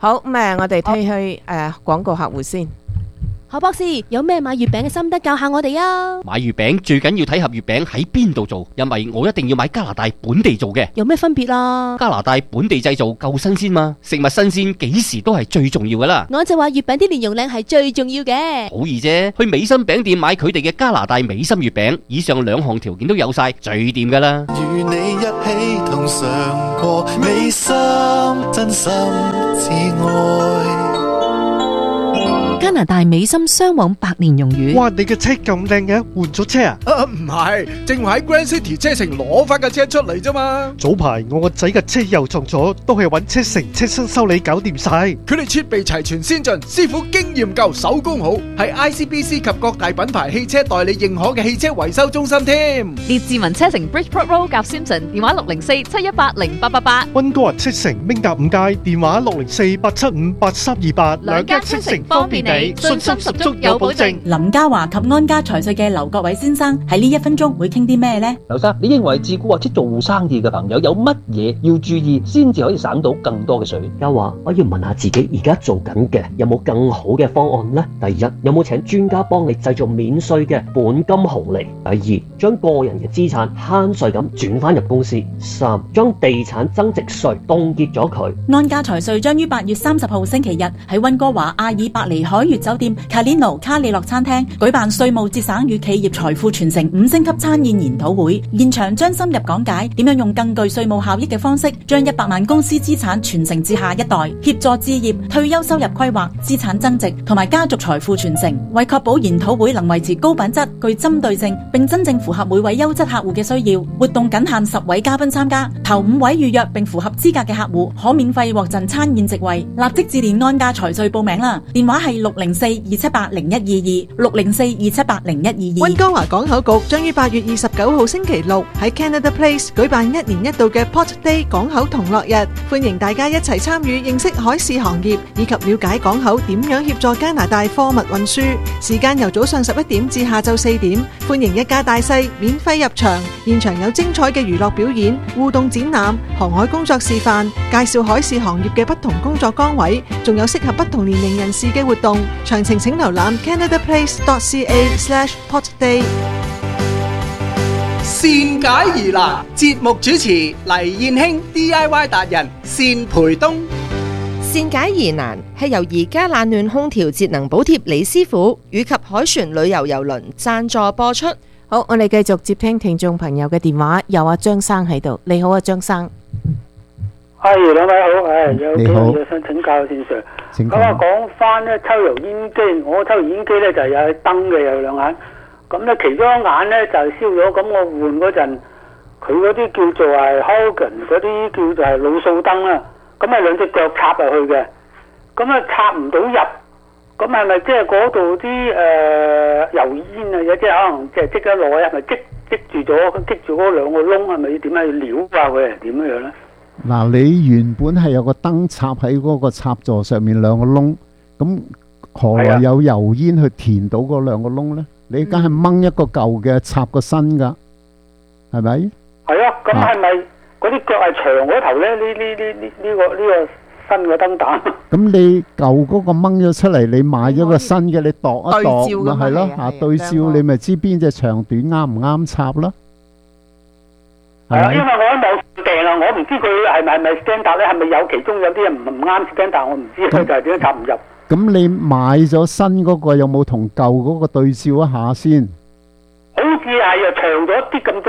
好咁誒，我哋推去誒廣告客戶先。 何博士，有咩買月餅嘅心得教下我哋啊？ 買月餅最緊要睇盒月餅喺邊度做，因為我一定要買加拿大本地做嘅。 有咩分別啊？ 加拿大本地製造夠新鮮嘛，食物新鮮幾時都係最重要噶啦。 我就話月餅啲蓮蓉靚係最重要嘅。 好易啫，去美心餅店買佢哋嘅加拿大美心月餅，以上兩項條件都有晒，最掂噶啦。 與你一起同嘗過美心，真心至愛。 加拿大美心雙黃白蓮蓉魚。 哇！你嘅車咁靚嘅，換咗車啊？ 啊，唔係，正話喺 Grand City 車城攞翻架車出嚟啫嘛。 早排我個仔嘅車又撞咗，都係揾車城車身修理搞掂晒。 佢哋設備齊全先進，師傅經驗夠，手工好，係 I C B C 及各大品牌汽車代理認可嘅汽車維修中心添。 列治文車城 Bridgeport Road 夾 Simpson， 電話六零四七一八零八八八。 溫哥華車城明達五街，電話六零四八七五八三二八。 兩間車城方便你。信心十足有保證。 林家華及安家財稅嘅劉國偉先生喺呢一分鐘會傾啲咩呢？ 劉生，你認為自雇或者做生意嘅朋友有乜嘢要注意，先至可以省到更多嘅稅？ 家華，我要問下自己而家做緊嘅有冇更好嘅方案呢？第一，有冇請專家幫你製造免稅嘅本金紅利？第二，將個人嘅資產慳稅咁轉翻入公司？三，將地產增值稅凍結咗佢。 安家財稅將於八月三十號星期日喺溫哥華阿爾伯尼海悅酒店卡列諾卡里諾餐廳舉辦稅務節省與企業財富傳承五星級餐宴研討會，現場將深入講解點樣用更具稅務效益嘅方式，將一百萬公司資產傳承至下一代，協助置業、退休收入規劃、資產增值同埋家族財富傳承。為確保研討會能維持高品質、具針對性，並真正符合每位優質客戶嘅需要，活動僅限十位嘉賓參加，頭五位預約並符合資格嘅客戶可免費獲贈餐宴席位。立即致電安家財稅報名啦，電話係六零四二七八零一二二六零四二七八零一二二。 溫哥華港口局將於八月二十九號星期六喺 Canada Place 舉辦一年一度嘅 Port Day 港口同樂日，歡迎大家一齊參與，認識海事行業以及了解港口點樣協助加拿大貨物運輸。時間由早上十一點至下晝四點，歡迎一家大細免費入場，現場有精彩嘅娛樂表演、互動展覽、航海工作示範，介紹海事行業嘅不同工作崗位，仲有適合不同年齡人士嘅活動。詳情請瀏覽 canadaplace dot c a slash port day。 善解疑難節目主持黎燕卿 D I Y 達人善培東。 善解疑難係由而家冷暖空調節能補貼李師傅以及凱旋旅遊郵輪贊助播出。 好，我哋繼續接聽聽眾朋友嘅電話，有阿張生喺度。你好啊，張生。 係，兩位好，誒有幾樣嘢想請教先生。咁啊，講翻咧抽油煙機，我抽油煙機咧就有燈嘅，有兩眼。咁咧其中一眼咧就燒咗，咁我換嗰陣，佢嗰啲叫做係 Hogan 嗰啲叫做係鹵素燈啦。咁係兩隻腳插入去嘅，咁啊插唔到入。咁係咪即係嗰度啲誒油煙啊？有啲可能即係積得耐，係咪積積住咗，積住嗰兩個窿，係咪要點樣去撩啊？佢係點樣樣咧？ 嗱，你原本係有個燈插喺嗰個插座上面兩個窿，咁何來有油煙去填到嗰兩個窿咧？你梗係掹一個舊嘅插個新噶，係咪？ 係啊，咁係咪嗰啲腳係長嗰頭咧？呢呢呢呢呢個呢個新嘅燈膽。咁你舊嗰個掹咗出嚟，你買咗個新嘅，你度一度咪係咯？嚇對照你咪知邊隻長短啱唔啱插咯。 係啊，因為我喺網上訂啊，我唔知佢係咪係咪 standard 咧，係咪有其中有啲人唔唔啱 standard，我唔知佢就係點樣插唔入。 咁你買咗新嗰個有冇同舊嗰個對照一下先？ 好似係啊，長咗啲咁多。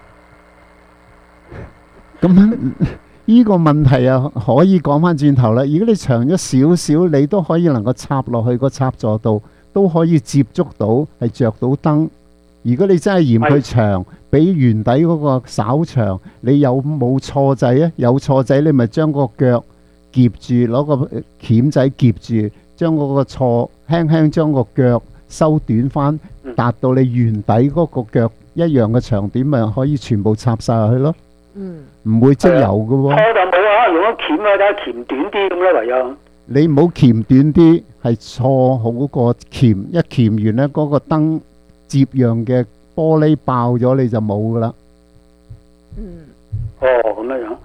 咁呢個問題啊，可以講翻轉頭啦。如果你長咗少少，你都可以能夠插落去個插座度，都可以接觸到係着到燈。如果你真係嫌佢長，比原底嗰個稍長，你有冇錯仔啊？有錯仔，你咪將個腳夾住，攞個鉗仔夾住，將嗰個錯輕輕將個腳收短翻，達到你原底嗰個腳一樣嘅長短，咪可以全部插晒落去咯。嗯，唔會積油嘅喎。 錯就冇啊，用咗鉗啊，睇下鉗短啲咁啦，唯有。 你唔好鉗短啲，係錯好過鉗，一鉗完呢，嗰個燈接樣嘅玻璃爆咗，你就冇噶啦。 嗯。哦，咁樣樣。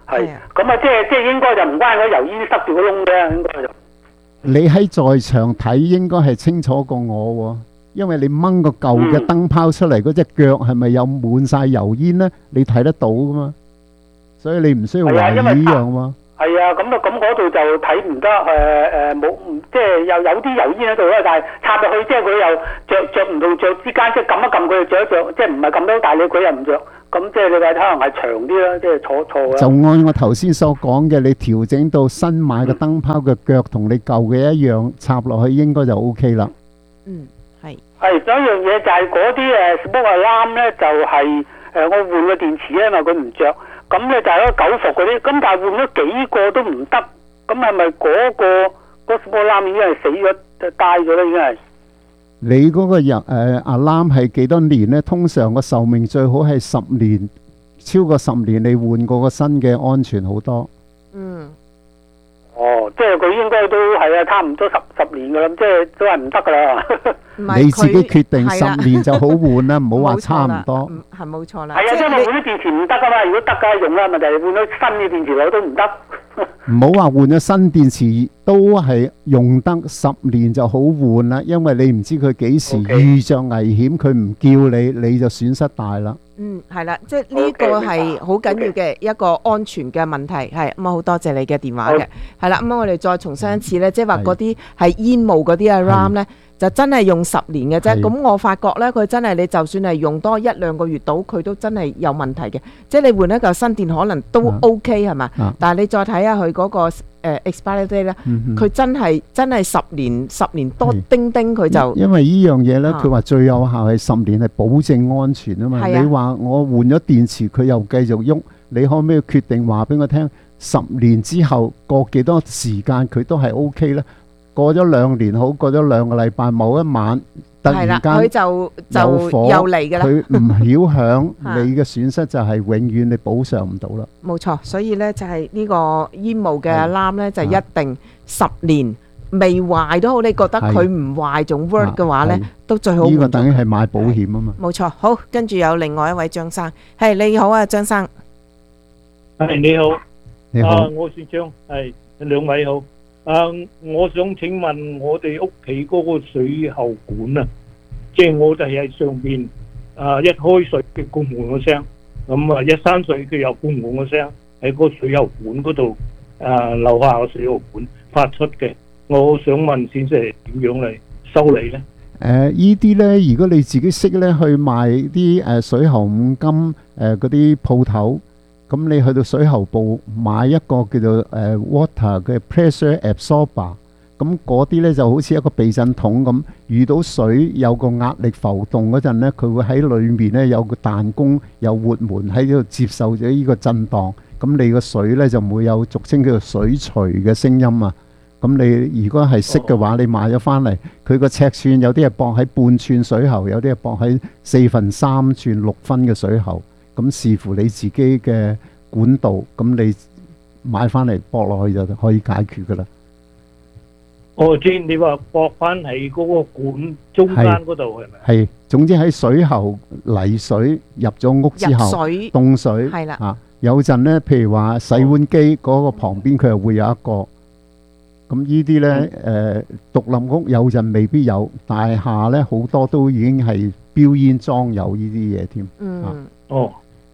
係咁啊，即係即係應該就唔關嗰油煙塞住個窿嘅，應該就。 你喺在場睇應該係清楚過我喎，因為你掹個舊嘅燈泡出嚟，嗰隻腳係咪有滿晒油煙呢？你睇得到噶嘛，所以你唔需要懷疑呢樣喎。 係啊，咁啊，咁嗰度就睇唔得，誒誒冇，即係又有啲油煙喺度啦，但係插入去，即係佢又着着唔到着之間，即係撳一撳佢就着一着，即係唔係撳到大力佢又唔着，咁即係你睇可能係長啲啦，即係錯錯啦。就按我頭先所講嘅，你調整到新買嘅燈泡嘅腳同你舊嘅一樣插落去，應該就 O K 啦。 嗯，係。 係，仲有一樣嘢就係嗰啲誒 smoke alarm 咧，就係誒我換個電池咧，因為佢唔着。咁咧就係嗰九伏嗰啲，咁但係換咗幾個都唔得，咁係咪嗰個嗰個 alarm 已經係死咗、die咗咧？已經係。你嗰個入誒 alarm 係幾多年咧？通常個壽命最好係十年，超過十年你換過個新嘅安全好多。嗯。哦，即係佢應該都係啊，差唔多十十年噶啦，即係都係唔得噶啦。你自己決定十年就好換啦，唔好話差唔多。 係冇錯啦。 係啊，因為換啲電池唔得噶嘛，如果得㗎用啦，問題係換咗新嘅電池落都唔得。 唔好話換咗新電池都係用得十年就好換啦，因為你唔知佢幾時遇着危險，佢唔叫你，你就損失大啦。 嗯，係啦，即係呢個係好緊要嘅一個安全嘅問題，係咁啊，好多謝你嘅電話嘅，係啦，咁啊，我哋再重申一次咧，即係話嗰啲係煙霧嗰啲 alarm 咧，就真係用十年嘅啫。咁我發覺咧，佢真係你就算係用多一兩個月到，佢都真係有問題嘅。即係你換一嚿新電可能都 OK 係嘛，但係你再睇下佢嗰個誒 expiry date 咧，佢真係真係十年十年多丁丁佢就。因為呢樣嘢咧，佢話最有效係十年係保證安全啊嘛。你話我換咗電池，佢又繼續喐，你可唔可以決定話俾我聽？十年之後過幾多時間佢都係 OK 咧？過咗兩年好，過咗兩個禮拜，某一晚突然間佢就就又嚟㗎啦。佢唔曉響，你嘅損失就係永遠你補償唔到啦。 冇錯，所以咧就係呢個煙霧嘅 alarm 咧，就一定十年未壞都好，你覺得佢唔壞仲 work 嘅話咧，都最好。呢個等於係買保險啊嘛。冇錯，好，跟住有另外一位張生，係你好啊，張生。 係你好， 你好， 啊，我姓張，係兩位好。啊，我想請問我哋屋企嗰個水喉管啊，即係我哋喺上邊啊，一開水嘅罐門個聲，咁啊一閂水佢又罐門個聲，喺個水喉管嗰度啊，樓下個水喉管發出嘅。我想問先生點樣嚟修理咧？ 誒，依啲咧，如果你自己識咧去賣啲誒水喉五金誒嗰啲鋪頭。咁你去到水喉部買一個叫做誒 water 嘅 pressure absorber，咁嗰啲咧就好似一個避震筒咁，遇到水有個壓力浮動嗰陣咧，佢會喺裏面咧有個彈弓有活門喺度接受咗呢個震盪，咁你個水咧就唔會有俗稱叫做水錘嘅聲音啊。咁你如果係識嘅話，你買咗翻嚟，佢個尺寸有啲係駁喺半寸水喉，有啲係駁喺四分三寸六分嘅水喉。咁視乎你自己嘅管道，咁你買翻嚟駁落去就可以解決噶啦。 哦，即係你話駁翻喺嗰個管中間嗰度係咪？ 係，總之喺水喉泥水入咗屋之後， 水凍水係啦。 啊，有陣咧，譬如話洗碗機嗰個旁邊佢又會有一個。咁呢啲咧，誒獨立屋有陣未必有，大廈咧好多都已經係標煙裝有呢啲嘢添。 嗯， 哦。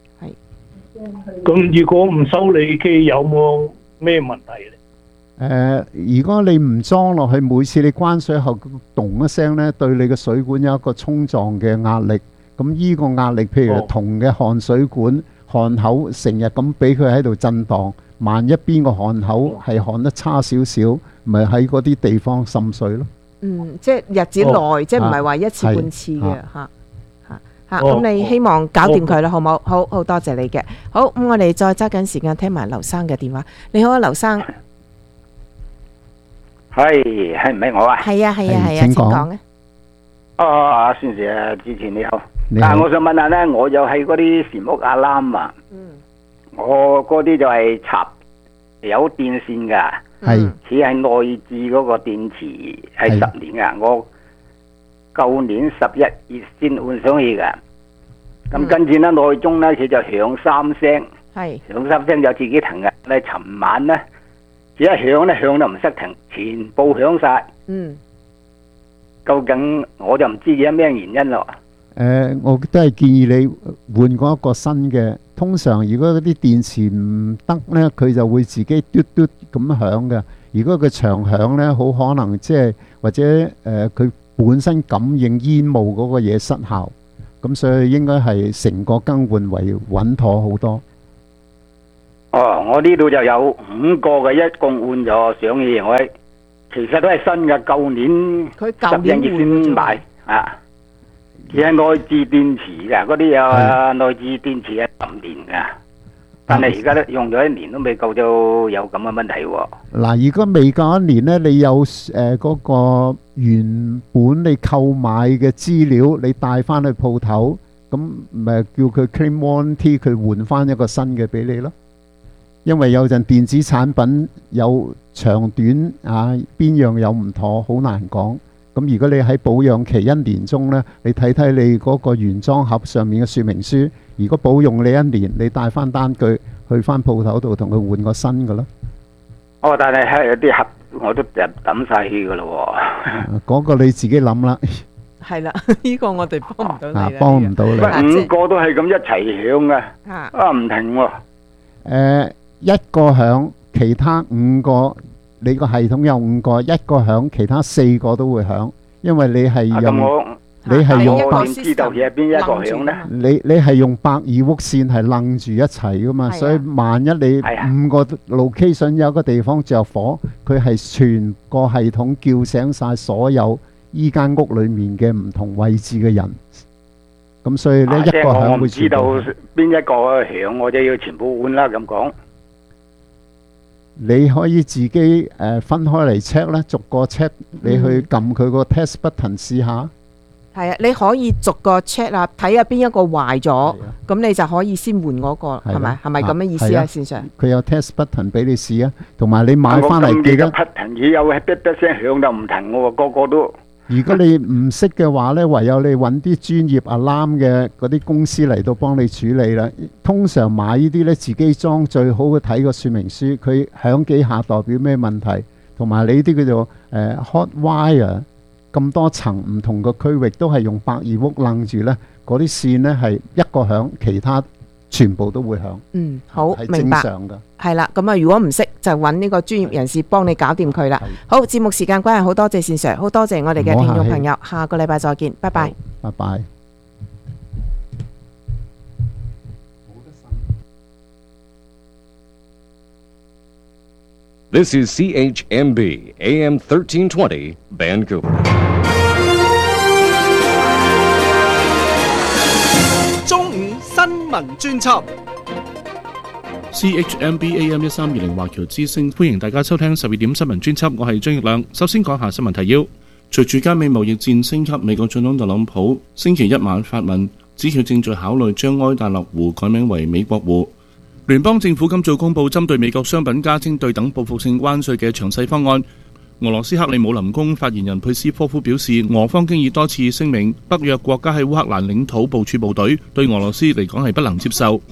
咁如果唔修理機有冇咩問題咧？ 誒、呃，如果你唔裝落去，每次你關水後咚一聲咧，對你嘅水管有一個衝撞嘅壓力。咁呢個壓力，譬如銅嘅焊水管焊口成日咁俾佢喺度震盪，萬一邊個焊口係焊得差少少，咪喺嗰啲地方滲水咯。 嗯，即係日子耐，哦、即係唔係話一次半次嘅嚇。嚇，咁你希望搞掂佢啦，好冇？好好多謝你嘅。好，咁我哋再揸緊時間聽埋劉生嘅電話。你好啊，劉生。 係係唔係我啊？ 係啊係啊係啊，請講啊。 哦，阿孫 Sir 啊，主持你好。但係我想問下咧，我又係嗰啲船屋阿籃啊。嗯。我嗰啲就係插有電線㗎。係。似係內置嗰個電池係十年㗎，我。舊年十一月先換上去嘅，咁跟住咧內中咧佢就響三聲， 係響三聲有自己停嘅。你尋晚咧，只一響咧響都唔識停，全部響晒。 嗯， 究竟我就唔知有咩原因咯。 誒、呃，我都係建議你換過一個新嘅。通常如果嗰啲電池唔得呢，佢就會自己嘟嘟咁響嘅。如果佢長響呢，好可能即係或者誒佢、呃、本身感應煙霧嗰個嘢失效，咁所以應該係成個更換為穩妥好多。 哦，我呢度就有五個嘅，一共換咗上嘢，我其實都係新嘅，舊年佢舊年十一月先買啊。而係內置電池嘅，嗰啲有內置電池係十年嘅，但係而家都用咗一年都未夠，就有咁嘅問題喎。 嗱，如果未夠一年呢，你有誒嗰、呃嗰個原本你購買嘅資料，你帶翻去鋪頭，咁咪叫佢 claim warranty，佢換翻一個新嘅俾你咯。因為有陣電子產品有長短啊，邊樣有唔妥，好難講。咁如果你喺保養期一年中呢，你睇睇你嗰個原裝盒上面嘅說明書，如果保用你一年，你帶翻單據去翻鋪頭度同佢換個新嘅咯。 哦，但係係有啲盒我都抌晒去噶咯喎。 嗰個你自己諗啦。 係啦，呢個我哋幫唔到你啦。 幫唔到你。 五個都係咁一齊響嘅，啊唔停喎。 誒，一個響，其他五個。你個系統有五個，一個響，其他四個都會響，因為你係用你係用百， 知道係邊一個響咧？ 你你係用百二伏線係楞住一齊噶嘛，所以萬一你五個 location 有個地方着火，佢係全個系統叫醒晒所有依間屋裏面嘅唔同位置嘅人，咁所以呢一個響會知道邊一個響，我就要全部換啦咁講。 你可以自己誒、呃、分開嚟 check 咧，逐個 check，你去撳佢個 test button 試下。 係啊，你可以逐個 check 啊，睇下邊一個壞咗，咁你就可以先換嗰個，係咪？係咪咁嘅意思啊？線上佢有 test button 俾你試啊，同埋你買翻嚟記得。 button 嘢有係噠噠聲響就唔停喎，個個都。 如果你唔識嘅話呢，唯有你揾啲專業 alarm 嘅嗰啲公司嚟到幫你處理啦。通常買呢啲呢，自己裝最好去睇個說明書，佢響幾下代表咩問題，同埋你啲叫做誒、呃、hot wire 咁多層唔同個區域都係用百二伏楞住呢，嗰啲線呢係一個響，其他全部都會響。 嗯，好， 係正常㗎。 係啦，咁啊，如果唔識就揾呢個專業人士幫你搞掂佢啦。好，節目時間關係，好多謝線上，好多謝我哋嘅聽眾朋友，下個禮拜再見，拜拜。 拜拜。 This is C H M B A M thirteen twenty Vancouver。 中午新聞專輯。 C H M B A M 一三二零華僑之聲，歡迎大家收聽十二點新聞專輯，我係張奕亮。首先講下新聞提要。隨住加美貿易戰升級，美國總統特朗普星期一晚發文，指佢正在考慮將埃達勒湖改名為美國湖。聯邦政府今早公布針對美國商品加徵對等報復性關稅嘅詳細方案。俄羅斯克里姆林宮發言人佩斯科夫表示，俄方經已多次聲明，北約國家喺烏克蘭領土部署部隊，對俄羅斯嚟講係不能接受。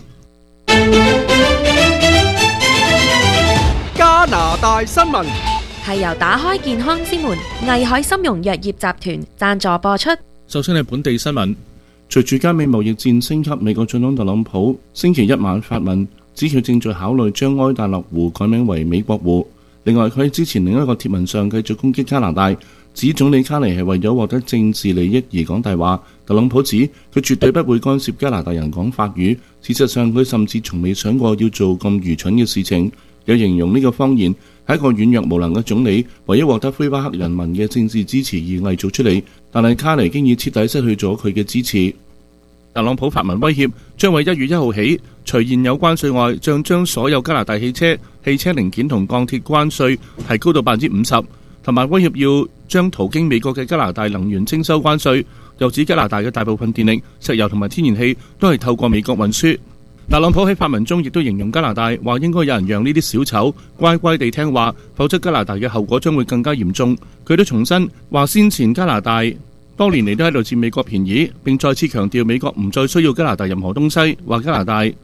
加拿大新聞係由打開健康之門藝海參茸藥業集團贊助播出。 首先係本地新聞，隨住加美貿易戰升級，美國總統特朗普星期一晚發文，指佢正在考慮將埃達勒湖改名為美國湖。另外，佢喺之前另一個貼文上繼續攻擊加拿大，指總理卡尼係為咗獲得政治利益而講大話。特朗普指佢絕對不會干涉加拿大人講法語，事實上佢甚至從未想過要做咁愚蠢嘅事情。有形容呢個謊言係一個軟弱無能嘅總理為咗獲得魁北克人民嘅政治支持而偽造出嚟，但係卡尼經已徹底失去咗佢嘅支持。特朗普發文威脅，將喺一月一號起，除現有關稅外，將將所有加拿大汽車、汽車零件同鋼鐵關稅提高到百分之五十，同埋威脅要將途經美國嘅加拿大能源徵收關稅。又指加拿大嘅大部分電力、石油同埋天然氣都係透過美國運輸。特朗普喺發文中亦都形容加拿大，話應該有人讓呢啲小丑乖乖地聽話，否則加拿大嘅後果將會更加嚴重。佢都重申話先前加拿大多年嚟都喺度佔美國便宜，並再次強調美國唔再需要加拿大任何東西，話加拿大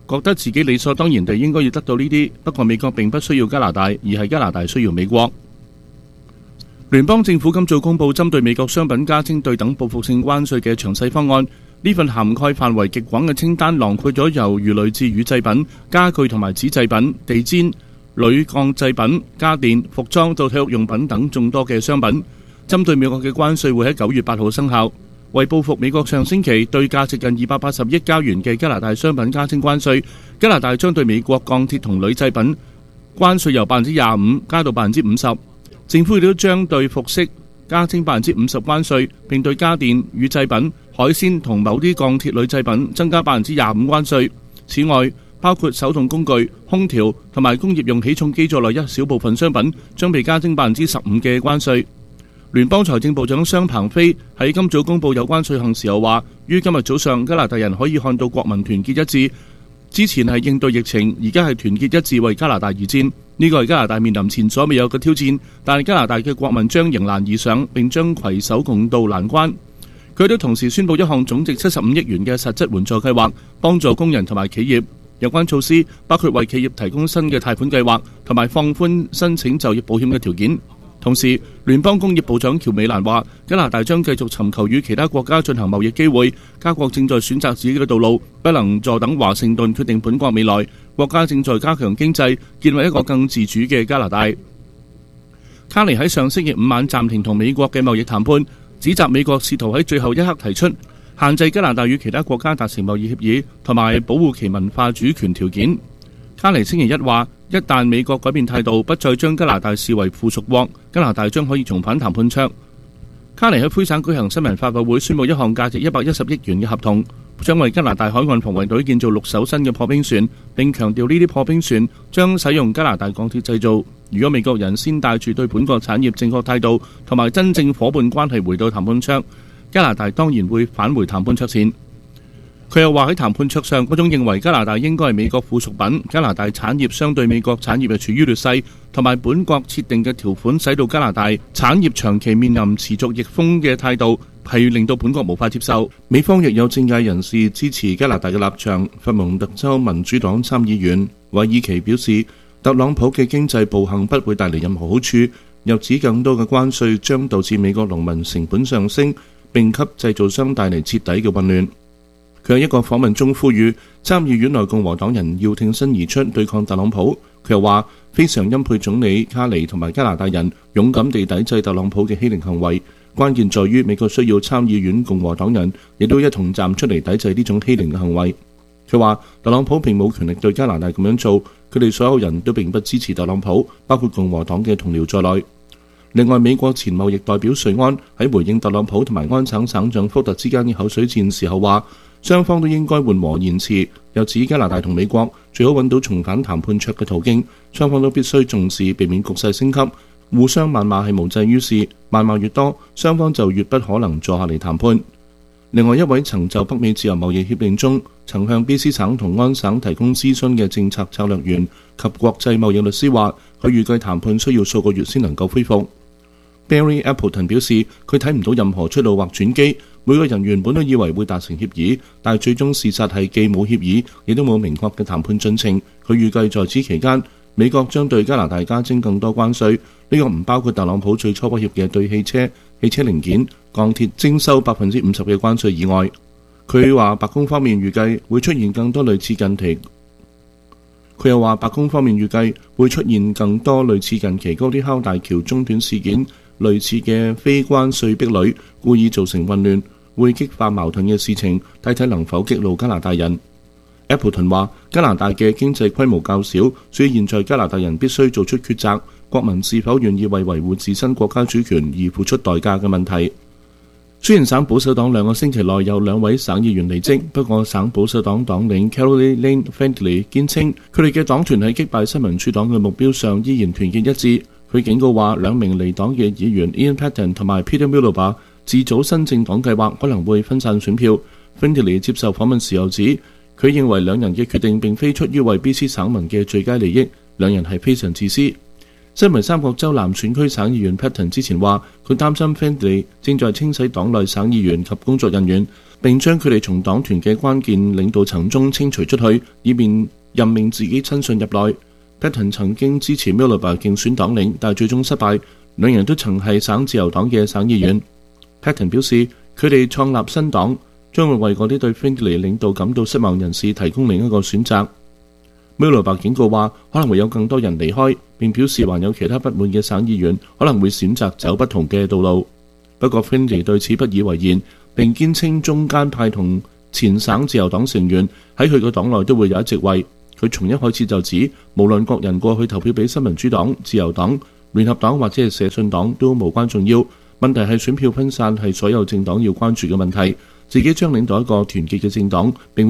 覺得自己理所當然地應該要得到呢啲。不過美國並不需要加拿大，而係加拿大需要美國。聯邦政府今早公布針對美國商品加徵對等報復性關稅嘅詳細方案。呢份涵蓋範圍極廣嘅清單囊括咗由魚類至乳製品、家具同埋紙製品、地氈、鋁鋼製品、家電、服裝到體育用品等眾多嘅商品。針對美國嘅關稅會喺九月八號生效。為報復美國上星期對價值近二百八十億加元嘅加拿大商品加徵關稅，加拿大將對美國鋼鐵同鋁製品關稅由百分之廿五加到百分之五十。政府亦都將對服飾加徵百分之五十關稅，並對家電、乳製品、海鮮同某啲鋼鐵鋁製品增加百分之廿五關稅。此外，包括手動工具、空調同埋工業用起重機在內一小部分商品將被加徵百分之十五嘅關稅。聯邦財政部長商鵬飛喺今早公布有關稅項時候話，於今日早上加拿大人可以看到國民團結一致。之前係應對疫情，而家係團結一致為加拿大而戰。呢個係加拿大面臨前所未有嘅挑戰，但係加拿大嘅國民將迎難而上，並將攜手共度難關。佢都同時宣布一項總值七十五億元嘅實質援助計劃，幫助工人同埋企業。有關措施包括為企業提供新嘅貸款計劃，同埋放寬申請就業保險嘅條件。同時，聯邦工業部長喬美蘭話，加拿大將繼續尋求與其他國家進行貿易機會。加國正在選擇自己嘅道路，不能坐等華盛頓決定本國未來。國家正在加強經濟，建立一個更自主嘅加拿大。卡尼喺上星期五晚暫停同美國嘅貿易談判，指責美國試圖喺最後一刻提出限制加拿大與其他國家達成貿易協議，同埋保護其文化主權條件。卡尼星期一話，一旦美國改變態度，不再將加拿大視為附屬國，加拿大將可以重返談判桌。卡尼喺魁省舉行新聞發佈會，宣布一項價值一百一十億元嘅合同，將為加拿大海岸防衛隊建造六艘新嘅破冰船，並強調呢啲破冰船將使用加拿大鋼鐵製造。如果美國人先帶住對本國產業正確態度同埋真正夥伴關係回到談判桌，加拿大當然會返回談判桌前。佢又話喺談判桌上，嗰種認為加拿大應該係美國附屬品，加拿大產業相對美國產業係處於劣勢，同埋本國設定嘅條款使到加拿大產業長期面臨持續逆風嘅態度，係令到本國無法接受。美方亦有政界人士支持加拿大嘅立場。佛蒙特州民主黨參議員韋爾奇表示，特朗普嘅經濟暴行不會帶嚟任何好處，又指更多嘅關稅將導致美國農民成本上升，並給製造商帶嚟徹底嘅混亂。佢喺一個訪問中呼籲參議院內共和黨人要挺身而出對抗特朗普。佢又話非常欽佩總理卡尼同埋加拿大人勇敢地抵制特朗普嘅欺凌行為，關鍵在於美國需要參議院共和黨人亦都一同站出嚟抵制呢種欺凌嘅行為。佢話特朗普並冇權力對加拿大咁樣做，佢哋所有人都並不支持特朗普，包括共和黨嘅同僚在內。另外，美國前貿易代表瑞安喺回應特朗普同埋安省省長福特之間嘅口水戰時候話，雙方都應該緩和言辭，又指加拿大同美國最好揾到重返談判桌嘅途徑，雙方都必須重視，避免局勢升級。互相謾罵係無濟於事，謾罵越多，雙方就越不可能坐下嚟談判。另外一位曾就北美自由貿易協定中曾向 B C 省同安省提供諮詢嘅政策策略員及國際貿易律師話，佢預計談判需要數個月先能夠恢復。Barry Appleton 表示，佢睇唔到任何出路或轉機。每個人原本都以為會達成協議，但係最終事實係既冇協議，亦都冇明確嘅談判進程。佢預計在此期間，美國將對加拿大加徵更多關稅，呢個唔包括特朗普最初威脅嘅對汽車、汽車零件、鋼鐵徵收百分之五十嘅關稅以外。佢話白宮方面預計會出現更多類似近期。佢又話白宮方面預計會出現更多類似近期高鐵敲大橋中斷事件類似嘅非關稅壁壘，故意造成混亂，會激化矛盾嘅事情，睇睇能否激怒加拿大人。Appleton 話加拿大嘅經濟規模較少，所以現在加拿大人必須做出抉擇，國民是否願意為維護自身國家主權而付出代價嘅問題。雖然省保守黨兩個星期內有兩位省議員離職，不過省保守黨黨領 Caroline Lane Findlay 堅稱佢哋嘅黨團喺擊敗新民主黨嘅目標上依然團結一致。佢警告話兩名離黨嘅議員 Ian Patten 同埋 Peter Miliband 自組新政黨計劃可能會分散選票。Findlay 接受訪問時候指，佢認為兩人嘅決定並非出於為 B C 省民嘅最佳利益，兩人係非常自私。 身為三角洲南選區省議員 Patten 之前話，佢擔心 Findlay 正在清洗黨內省議員及工作人員，並將佢哋從黨團嘅關鍵領導層中清除出去，以便任命自己親信入內。Patten 曾經支持 Miller 競選黨領，但最終失敗。兩人都曾係省自由黨嘅省議員。Patten 表示，佢哋創立新黨將會為嗰啲對 Findlay 領導感到失望人士提供另一個選擇。Miller 警告話，可能會有更多人離開，並表示還有其他不滿嘅省議員可能會選擇走不同嘅道路。不過 Findlay 對此不以為然，並堅稱中間派同前省自由黨成員喺佢個黨內都會有一席位。佢從一開始就指，無論國人過去投票俾新民主黨、自由黨、聯合黨或者係社信黨都無關重要，問題係選票分散係所有政黨要關注嘅問題。自己將領導一個團結嘅政黨，並